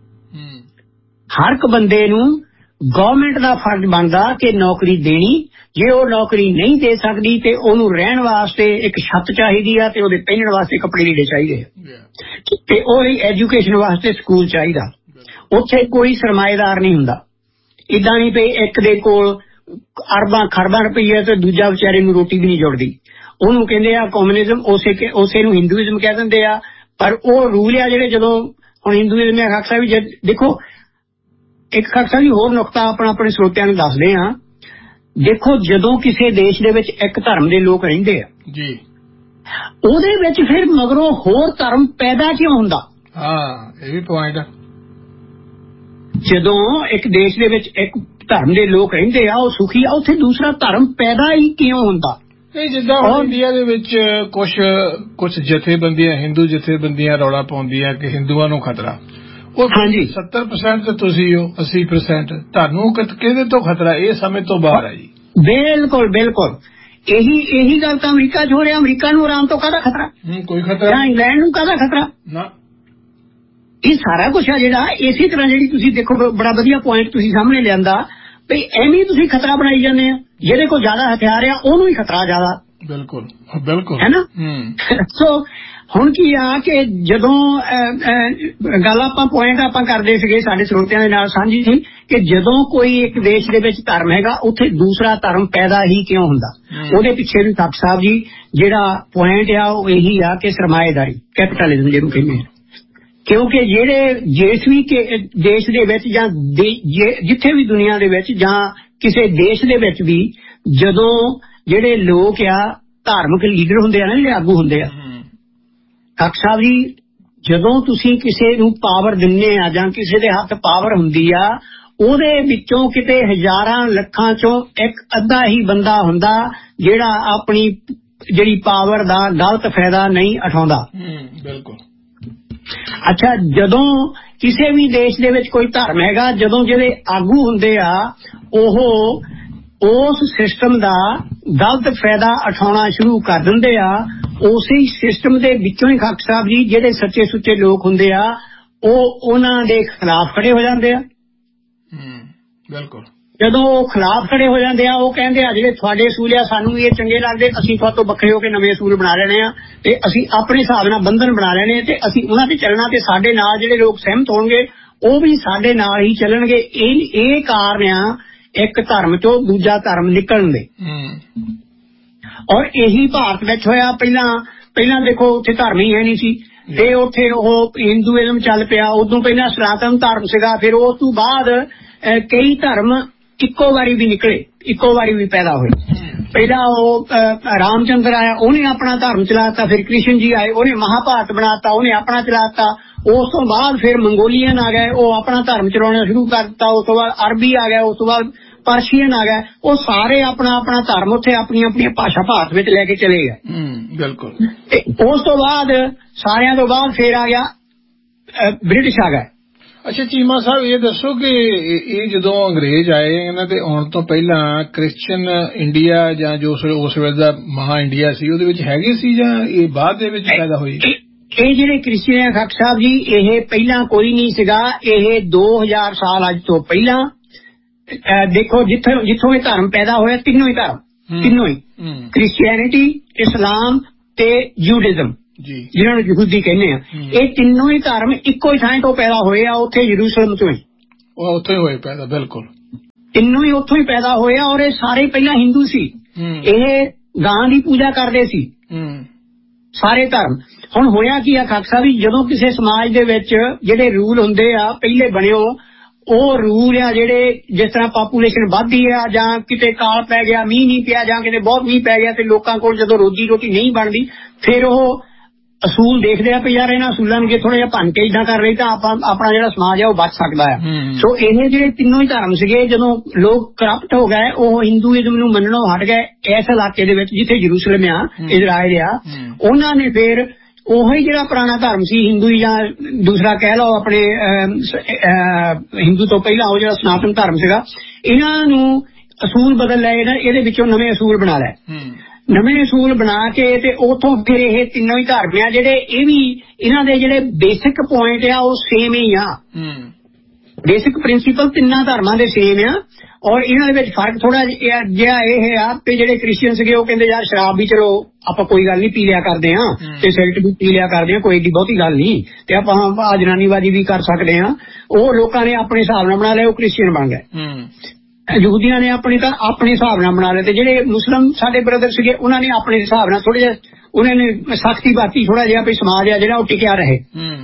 ਹਰ ਇੱਕ ਬੰਦੇ ਨੂੰ ਗਵਰਨਮੈਂਟ ਦਾ ਫਰਜ਼ ਬਣਦਾ ਕਿ ਨੌਕਰੀ ਦੇਣੀ। ਜੇ ਉਹ ਨੌਕਰੀ ਨਹੀਂ ਦੇ ਸਕਦੀ ਤੇ ਉਹਨੂੰ ਰਹਿਣ ਵਾਸਤੇ ਇੱਕ ਛੱਤ ਚਾਹੀਦੀ ਆ, ਤੇ ਉਹਦੇ ਪਹਿਨਣ ਵਾਸਤੇ ਕੱਪੜੇ ਲੀੜੇ ਚਾਹੀਦੇ ਆ, ਤੇ ਉਹਦੀ ਐਜੂਕੇਸ਼ਨ ਵਾਸਤੇ ਸਕੂਲ ਚਾਹੀਦਾ। ਉੱਥੇ ਕੋਈ ਸਰਮਾਏਦਾਰ ਨਹੀਂ ਹੁੰਦਾ। ਏਦਾਂ ਨਹੀਂ ਪਈ ਇੱਕ ਦੇ ਕੋਲ ਅਰਬਾਂ ਖਰਬਾਂ ਰੁਪਈਆ ਤੇ ਦੂਜਾ ਵਿਚਾਰੇ ਨੂੰ ਰੋਟੀ ਵੀ ਨਹੀਂ ਜੁੜਦੀ। ਉਹਨੂੰ ਕਹਿੰਦੇ ਆ ਕਮਿਊਨਿਜ਼ਮ, ਉਸੇ ਉਸੇ ਨੂੰ ਹਿੰਦੂਇਜ਼ਮ ਕਹਿ ਦਿੰਦੇ ਆ। ਪਰ ਉਹ ਰੂਲ ਆ ਜਿਹੜੇ, ਜਦੋਂ ਹੁਣ ਹਿੰਦੂਇਜ਼ਮ ਆ ਖਾਕ ਸਾਹਿਬ ਵੀ ਦੇਖੋ, ਇੱਕ ਖਾਕ ਸਾਹਿਬ ਹੋਰ ਨੁਕਤਾ ਆਪਣਾ ਆਪਣੇ ਸਰੋਤਿਆਂ ਨੂੰ ਦੱਸਦੇ ਆ। ਦੇਖੋ, ਜਦੋਂ ਕਿਸੇ ਦੇਸ਼ ਦੇ ਵਿੱਚ ਇੱਕ ਧਰਮ ਦੇ ਲੋਕ ਰਹਿੰਦੇ ਆ ਜੀ, ਉਹਦੇ ਵਿੱਚ ਫਿਰ ਮਗਰੋਂ ਹੋਰ ਧਰਮ ਪੈਦਾ ਕਿਉਂ ਹੁੰਦਾ? ਹਾਂ, ਇਹ ਵੀ ਪੁਆਇੰਟ ਆ। ਜਦੋਂ ਇੱਕ ਦੇਸ਼ ਦੇ ਵਿੱਚ ਇੱਕ ਧਰਮ ਦੇ ਲੋਕ ਰਹਿੰਦੇ ਆ, ਉਹ ਸੁਖੀ ਆ, ਉੱਥੇ ਦੂਸਰਾ ਧਰਮ ਪੈਦਾ ਹੀ ਕਿਉਂ ਹੁੰਦਾ? ਇਹ ਜਿੱਦਾਂ ਹੁਣ ਇੰਡੀਆ ਦੇ ਵਿੱਚ ਕੁਛ ਕੁਛ ਜਥੇਬੰਦੀਆਂ, ਹਿੰਦੂ ਜਥੇਬੰਦੀਆਂ ਰੌਲਾ ਪਾਉਂਦੀਆਂ ਕਿ ਹਿੰਦੂਆਂ ਨੂੰ ਖਤਰਾ। ਉਹ ਹਾਂਜੀ ਸੱਤਰ ਪਰਸੈਂਟ ਤੇ ਤੁਸੀਂ ਹੋ, ਅੱਸੀ ਪਰਸੈਂਟ ਤੁਹਾਨੂੰ ਕਿਹਦੇ ਤੋਂ ਖਤਰਾ? ਇਹ ਸਮੇਂ ਤੋਂ ਬਾਹਰ ਹੈ ਜੀ। ਬਿਲਕੁਲ ਬਿਲਕੁਲ, ਇਹੀ ਇਹੀ ਗੱਲ ਤਾਂ ਅਮਰੀਕਾ 'ਚ ਹੋ ਰਿਹਾ। ਅਮਰੀਕਾ ਨੂੰ ਆਰਾਮ ਤੋਂ ਕਾਹਦਾ ਖਤਰਾ? ਕੋਈ ਖਤਰਾ। ਜਾਂ ਇੰਗਲੈਂਡ ਨੂੰ ਕਾਹਦਾ ਖਤਰਾ? ਨਾ, ਇਹ ਸਾਰਾ ਕੁਛ ਆ ਜਿਹੜਾ ਇਸੇ ਤਰ੍ਹਾਂ ਜਿਹੜੀ ਤੁਸੀਂ ਦੇਖੋ ਬੜਾ ਵਧੀਆ ਪੁਆਇੰਟ ਤੁਸੀਂ ਸਾਹਮਣੇ ਲਿਆਂਦਾ ਵੀ ਐਵੇਂ ਤੁਸੀਂ ਖਤਰਾ ਬਣਾਈ ਜਾਂਦੇ ਆ ਜਿਹਦੇ ਕੋਲ ਜ਼ਿਆਦਾ ਹਥਿਆਰ ਆ ਉਹਨੂੰ ਹੀ ਖਤਰਾ ਜ਼ਿਆਦਾ ਬਿਲਕੁਲ ਬਿਲਕੁਲ ਹੈ ਨਾ। ਸੋ ਹੁਣ ਕੀ ਆ ਕਿ ਜਦੋਂ ਗੱਲ ਆਪਾਂ ਪੁਆਇੰਟ ਆਪਾਂ ਕਰਦੇ ਸੀਗੇ ਸਾਡੇ ਸਰੋਤਿਆਂ ਦੇ ਨਾਲ ਸਾਂਝੀ ਸੀ ਕਿ ਜਦੋਂ ਕੋਈ ਇੱਕ ਦੇਸ਼ ਦੇ ਵਿੱਚ ਧਰਮ ਹੈਗਾ ਉੱਥੇ ਦੂਸਰਾ ਧਰਮ ਪੈਦਾ ਹੀ ਕਿਉਂ ਹੁੰਦਾ। ਉਹਦੇ ਪਿੱਛੇ ਵੀ ਤਖਤ ਸਾਹਿਬ ਜੀ ਜਿਹੜਾ ਪੁਆਇੰਟ ਆ ਉਹ ਇਹੀ ਆ ਕਿ ਸਰਮਾਏਦਾਰੀ ਕੈਪੀਟਲਿਜ਼ਮ ਜਿਹਨੂੰ ਕਹਿੰਦੇ ਆ ਕਿਉਂਕਿ ਜਿਹੜੇ ਜਿਸ ਵੀ ਦੇਸ਼ ਦੇ ਵਿੱਚ ਜਾਂ ਜਿੱਥੇ ਵੀ ਦੁਨੀਆ ਦੇ ਵਿੱਚ ਜਾਂ ਕਿਸੇ ਦੇਸ਼ ਦੇ ਵਿੱਚ ਵੀ ਜਦੋਂ ਜਿਹੜੇ ਲੋਕ ਆ ਧਾਰਮਿਕ ਲੀਡਰ ਹੁੰਦੇ ਆ ਨਾ ਜਿਹੜੇ ਆਗੂ ਹੁੰਦੇ ਆ ਤਖਤ ਸਾਹਿਬ ਜੀ ਜਦੋਂ ਤੁਸੀਂ ਕਿਸੇ ਨੂੰ ਪਾਵਰ ਦਿੰਦੇ ਆ ਜਾਂ ਕਿਸੇ ਦੇ ਹੱਥ ਪਾਵਰ ਹੁੰਦੀ ਆ ਉਹਦੇ ਵਿੱਚੋਂ ਕਿਤੇ ਹਜ਼ਾਰਾਂ ਲੱਖਾਂ ਚੋਂ ਇੱਕ ਅੱਧਾ ਹੀ ਬੰਦਾ ਹੁੰਦਾ ਜਿਹੜਾ ਆਪਣੀ ਜਿਹੜੀ ਪਾਵਰ ਦਾ ਗਲਤ ਫਾਇਦਾ ਨਹੀਂ ਉਠਾਉਂਦਾ। ਬਿਲਕੁਲ। ਅੱਛਾ ਜਦੋਂ ਕਿਸੇ ਵੀ ਦੇਸ਼ ਦੇ ਵਿੱਚ ਕੋਈ ਧਰਮ ਹੈਗਾ ਜਦੋਂ ਜਿਹੜੇ ਆਗੂ ਹੁੰਦੇ ਆ ਉਹ ਉਸ ਸਿਸਟਮ ਦਾ ਗਲਤ ਫਾਇਦਾ ਉਠਾਉਣਾ ਸ਼ੁਰੂ ਕਰ ਦਿੰਦੇ ਆ ਉਸੇ ਸਿਸਟਮ ਦੇ ਵਿੱਚੋਂ ਹੀ ਖਾਕ ਸਾਹਿਬ ਜੀ ਜਿਹੜੇ ਸੱਚੇ ਸੁੱਚੇ ਲੋਕ ਹੁੰਦੇ ਆ ਉਹ ਉਹਨਾਂ ਦੇ ਖਿਲਾਫ ਖੜੇ ਹੋ ਜਾਂਦੇ ਆ। ਬਿਲਕੁਲ। ਜਦੋਂ ਉਹ ਖਿਲਾਫ ਖੜੇ ਹੋ ਜਾਂਦੇ ਆ ਉਹ ਕਹਿੰਦੇ ਆ ਜਿਹੜੇ ਤੁਹਾਡੇ ਅਸੂਲ ਆ ਸਾਨੂੰ ਇਹ ਚੰਗੇ ਲੱਗਦੇ ਅਸੀਂ ਤੁਹਾਡੇ ਤੋਂ ਵੱਖਰੇ ਹੋ ਕੇ ਨਵੇਂ ਅਸੂਲ ਬਣਾ ਲੈਣੇ ਆ ਤੇ ਅਸੀਂ ਆਪਣੇ ਹਿਸਾਬ ਨਾਲ ਬੰਧਨ ਬਣਾ ਲੈਣੇ ਤੇ ਅਸੀਂ ਉਹਨਾਂ ਤੇ ਚੱਲਣਾ ਤੇ ਸਾਡੇ ਨਾਲ ਜਿਹੜੇ ਲੋਕ ਸਹਿਮਤ ਹੋਣਗੇ ਉਹ ਵੀ ਸਾਡੇ ਨਾਲ ਹੀ ਚੱਲਣਗੇ। ਇਹ ਇਹ ਕਾਰਨ ਆ ਇੱਕ ਧਰਮ ਚੋਂ ਦੂਜਾ ਧਰਮ ਨਿਕਲਣ ਦੇ। ਔਰ ਇਹੀ ਭਾਰਤ ਵਿੱਚ ਹੋਇਆ। ਪਹਿਲਾਂ ਪਹਿਲਾਂ ਦੇਖੋ ਉੱਥੇ ਧਰਮ ਹੀ ਹੈ ਨਹੀਂ ਸੀ ਤੇ ਉੱਥੇ ਉਹ ਹਿੰਦੂਇਜ਼ਮ ਚੱਲ ਪਿਆ। ਉਦੋਂ ਪਹਿਲਾਂ ਸਨਾਤਨ ਧਰਮ ਸੀਗਾ ਫਿਰ ਉਸ ਤੋਂ ਬਾਅਦ ਕਈ ਧਰਮ ਇੱਕੋ ਵਾਰੀ ਵੀ ਨਿਕਲੇ ਇੱਕੋ ਵਾਰੀ ਵੀ ਪੈਦਾ ਹੋਏ। ਪਹਿਲਾਂ ਉਹ ਰਾਮਚੰਦਰ ਆਇਆ ਉਹਨੇ ਆਪਣਾ ਧਰਮ ਚਲਾਤਾ ਫਿਰ ਕ੍ਰਿਸ਼ਨ ਜੀ ਆਏ ਉਹਨੇ ਮਹਾਭਾਰਤ ਬਣਾਤਾ ਉਹਨੇ ਆਪਣਾ ਚਲਾਤਾ। ਉਸ ਤੋਂ ਬਾਅਦ ਫਿਰ ਮੰਗੋਲੀਅਨ ਆ ਗਏ ਉਹ ਆਪਣਾ ਧਰਮ ਚਲਾਉਣਾ ਸ਼ੁਰੂ ਕਰ ਦਿੱਤਾ। ਉਸ ਤੋਂ ਬਾਅਦ ਅਰਬੀ ਆ ਗਿਆ ਉਸ ਤੋਂ ਬਾਅਦ ਪਰਸ਼ੀਅਨ ਆ ਗਏ ਉਹ ਸਾਰੇ ਆਪਣਾ ਆਪਣਾ ਧਰਮ ਉੱਥੇ ਆਪਣੀਆਂ ਆਪਣੀਆਂ ਭਾਸ਼ਾ ਭਾਰਤ ਵਿੱਚ ਲੈ ਕੇ ਚਲੇ ਗਏ। ਬਿਲਕੁਲ। ਤੇ ਉਸ ਤੋਂ ਬਾਅਦ ਸਾਰਿਆਂ ਤੋਂ ਬਾਅਦ ਫਿਰ ਆ ਗਿਆ ਬ੍ਰਿਟਿਸ਼ ਆ ਗਏ। ਅੱਛਾ ਚੀਮਾ ਸਾਹਿਬ ਇਹ ਦੱਸੋ ਕਿ ਇਹ ਜਦੋਂ ਅੰਗਰੇਜ਼ ਆਏ ਇਹਨਾਂ ਤੇ ਆਉਣ ਤੋਂ ਪਹਿਲਾਂ ਕ੍ਰਿਸਚੀਅਨ ਇੰਡੀਆ ਜਾਂ ਜੋ ਉਸ ਵੇਲੇ ਦਾ ਮਹਾ ਇੰਡੀਆ ਸੀ ਉਹਦੇ ਵਿੱਚ ਹੈਗੇ ਸੀ ਜਾਂ ਇਹ ਬਾਅਦ ਦੇ ਵਿੱਚ ਪੈਦਾ ਹੋਈ। ਇਹ ਜਿਹੜੇ ਕ੍ਰਿਸਚੀਅਨ ਖਾਕ ਸਾਹਿਬ ਜੀ ਇਹ ਪਹਿਲਾਂ ਕੋਈ ਨਹੀਂ ਸੀਗਾ। ਇਹ ਦੋ ਹਜ਼ਾਰ ਸਾਲ ਅੱਜ ਤੋਂ ਪਹਿਲਾਂ ਦੇਖੋ ਜਿੱਥੋਂ ਜਿੱਥੋਂ ਇਹ ਧਰਮ ਪੈਦਾ ਹੋਇਆ ਤਿੰਨੋਂ ਹੀ ਧਰਮ ਤਿੰਨੋਂ ਹੀ ਕ੍ਰਿਸਚੀਅਨਿਟੀ ਇਸਲਾਮ ਤੇ ਜੂਡਿਜ਼ਮ ਜਿਹਨਾਂ ਨੂੰ ਯਹੂਦੀ ਕਹਿੰਦੇ ਆ ਇਹ ਤਿੰਨੋਂ ਹੀ ਧਰਮ ਇੱਕੋ ਹੀ ਥਾਂ ਤੋਂ ਪੈਦਾ ਹੋਏ ਆ ਉੱਥੇ ਯਰੂਸ਼ਲਮ ਤੋਂ ਹੀ ਉਹ ਉੱਥੇ ਹੋਏ ਪੈਦਾ। ਬਿਲਕੁਲ ਤਿੰਨੋਂ ਹੀ ਉੱਥੋਂ ਹੀ ਪੈਦਾ ਹੋਏ ਆ ਔਰ ਇਹ ਸਾਰੇ ਪਹਿਲਾਂ ਹਿੰਦੂ ਸੀ। ਇਹ ਗਾਂ ਦੀ ਪੂਜਾ ਕਰਦੇ ਸੀ ਸਾਰੇ ਧਰਮ। ਹੁਣ ਹੋਇਆ ਕੀ ਆ ਖਾਕ ਸਾਹਿਬ ਜੀ ਜਦੋਂ ਕਿਸੇ ਸਮਾਜ ਦੇ ਵਿੱਚ ਜਿਹੜੇ ਰੂਲ ਹੁੰਦੇ ਆ ਪਹਿਲੇ ਬਣਿਓ ਉਹ ਰੂਲ ਆ ਜਿਹੜੇ ਜਿਸ ਤਰ੍ਹਾਂ ਪਾਪੂਲੇਸ਼ਨ ਵੱਧਦੀ ਆ ਜਾਂ ਕਿਤੇ ਕਾਲ ਪੈ ਗਿਆ ਮੀਂਹ ਨਹੀਂ ਪਿਆ ਜਾਂ ਕਿਤੇ ਬਹੁਤ ਮੀਂਹ ਪੈ ਗਿਆ ਤੇ ਲੋਕਾਂ ਕੋਲ ਜਦੋਂ ਰੋਜੀ ਰੋਟੀ ਨਹੀਂ ਬਣਦੀ ਫਿਰ ਉਹ ਅਸੂਲ ਦੇਖਦੇ ਆ ਵੀ ਯਾਰ ਇਹਨਾਂ ਅਸੂਲਾਂ ਨੂੰ ਜੇ ਥੋੜਾ ਜਿਹਾ ਭੰਨ ਕੇ ਇਦਾਂ ਕਰ ਰਹੀ ਤਾਂ ਆਪਾਂ ਆਪਣਾ ਜਿਹੜਾ ਸਮਾਜ ਆ ਉਹ ਬਚ ਸਕਦਾ ਆ। ਸੋ ਇਹ ਜਿਹੜੇ ਤਿੰਨੋਂ ਹੀ ਧਰਮ ਸੀਗੇ ਜਦੋਂ ਲੋਕ ਕਰਪਟ ਹੋ ਗਏ ਉਹ ਹਿੰਦੂਇਜ਼ਮ ਨੂੰ ਮੰਨਣੋਂ ਹਟ ਗਏ ਇਸ ਇਲਾਕੇ ਦੇ ਵਿੱਚ ਜਿੱਥੇ ਯਰੂਸ਼ਲਮ ਆ ਇਜ਼ਰਾਈਲ ਆ ਉਹਨਾਂ ਨੇ ਫਿਰ ਉਹੀ ਜਿਹੜਾ ਪੁਰਾਣਾ ਧਰਮ ਸੀ ਹਿੰਦੂ ਜਾਂ ਦੂਸਰਾ ਕਹਿ ਲਓ ਆਪਣੇ ਹਿੰਦੂ ਤੋਂ ਪਹਿਲਾਂ ਉਹ ਜਿਹੜਾ ਸਨਾਤਨ ਧਰਮ ਸੀਗਾ ਇਹਨਾਂ ਨੂੰ ਅਸੂਲ ਬਦਲ ਲਏ ਇਹਦੇ ਵਿੱਚੋਂ ਨਵੇਂ ਅਸੂਲ ਬਣਾ ਲਏ। ਨਵੇਂ ਅਸੂਲ ਬਣਾ ਕੇ ਤੇ ਉਥੋਂ ਫਿਰ ਇਹ ਤਿੰਨੋਂ ਹੀ ਧਰਮ ਆ ਜਿਹੜੇ ਇਹ ਵੀ ਇਹਨਾਂ ਦੇ ਜਿਹੜੇ ਬੇਸਿਕ ਪੁਆਇੰਟ ਆ ਉਹ ਸੇਮ ਹੀ ਆ। ਬੇਸਿਕ ਪ੍ਰਿੰਸੀਪਲ ਤਿੰਨਾਂ ਧਰਮਾਂ ਦੇ ਸੇਮ ਆ ਔਰ ਇਹਨਾਂ ਦੇ ਵਿੱਚ ਫਰਕ ਥੋੜਾ ਜਿਹਾ ਇਹ ਆ ਕਿ ਜਿਹੜੇ ਕ੍ਰਿਸਚੀਅਨ ਸੀਗੇ ਉਹ ਕਹਿੰਦੇ ਯਾਰ ਸ਼ਰਾਬ ਵੀ ਚਲੋ ਆਪਾਂ ਕੋਈ ਗੱਲ ਨਹੀਂ ਪੀ ਲਿਆ ਕਰਦੇ ਆ ਤੇ ਸਿਗਰਟ ਵੀ ਪੀ ਲਿਆ ਕਰਦੇ ਆ ਕੋਈ ਏਡੀ ਬਹੁਤੀ ਗੱਲ ਨਹੀਂ ਤੇ ਆਪਾਂ ਜਨਾਨੀਬਾਜ਼ੀ ਵੀ ਕਰ ਸਕਦੇ ਆ। ਉਹ ਲੋਕਾਂ ਨੇ ਆਪਣੇ ਹਿਸਾਬ ਨਾਲ ਬਣਾ ਲਿਆ ਉਹ ਕ੍ਰਿਸਚੀਅਨ ਬਣ ਗਏ। ਯਹੂਦੀਆਂ ਨੇ ਆਪਣੀ ਤਾਂ ਆਪਣੇ ਹਿਸਾਬ ਨਾਲ ਬਣਾ ਲਏ ਤੇ ਜਿਹੜੇ ਮੁਸਲਮ ਸਾਡੇ ਬ੍ਰਦਰ ਸੀਗੇ ਉਹਨਾਂ ਨੇ ਆਪਣੇ ਹਿਸਾਬ ਨਾਲ ਥੋੜੇ ਜਿਹਾ ਉਹਨਾਂ ਨੇ ਸਖਤੀ ਬਾਤੀ ਥੋੜਾ ਜਿਹਾ ਵੀ ਸਮਾਜ ਆ ਜਿਹੜਾ ਉਹ ਟਿਕਿਆ ਰਹੇ।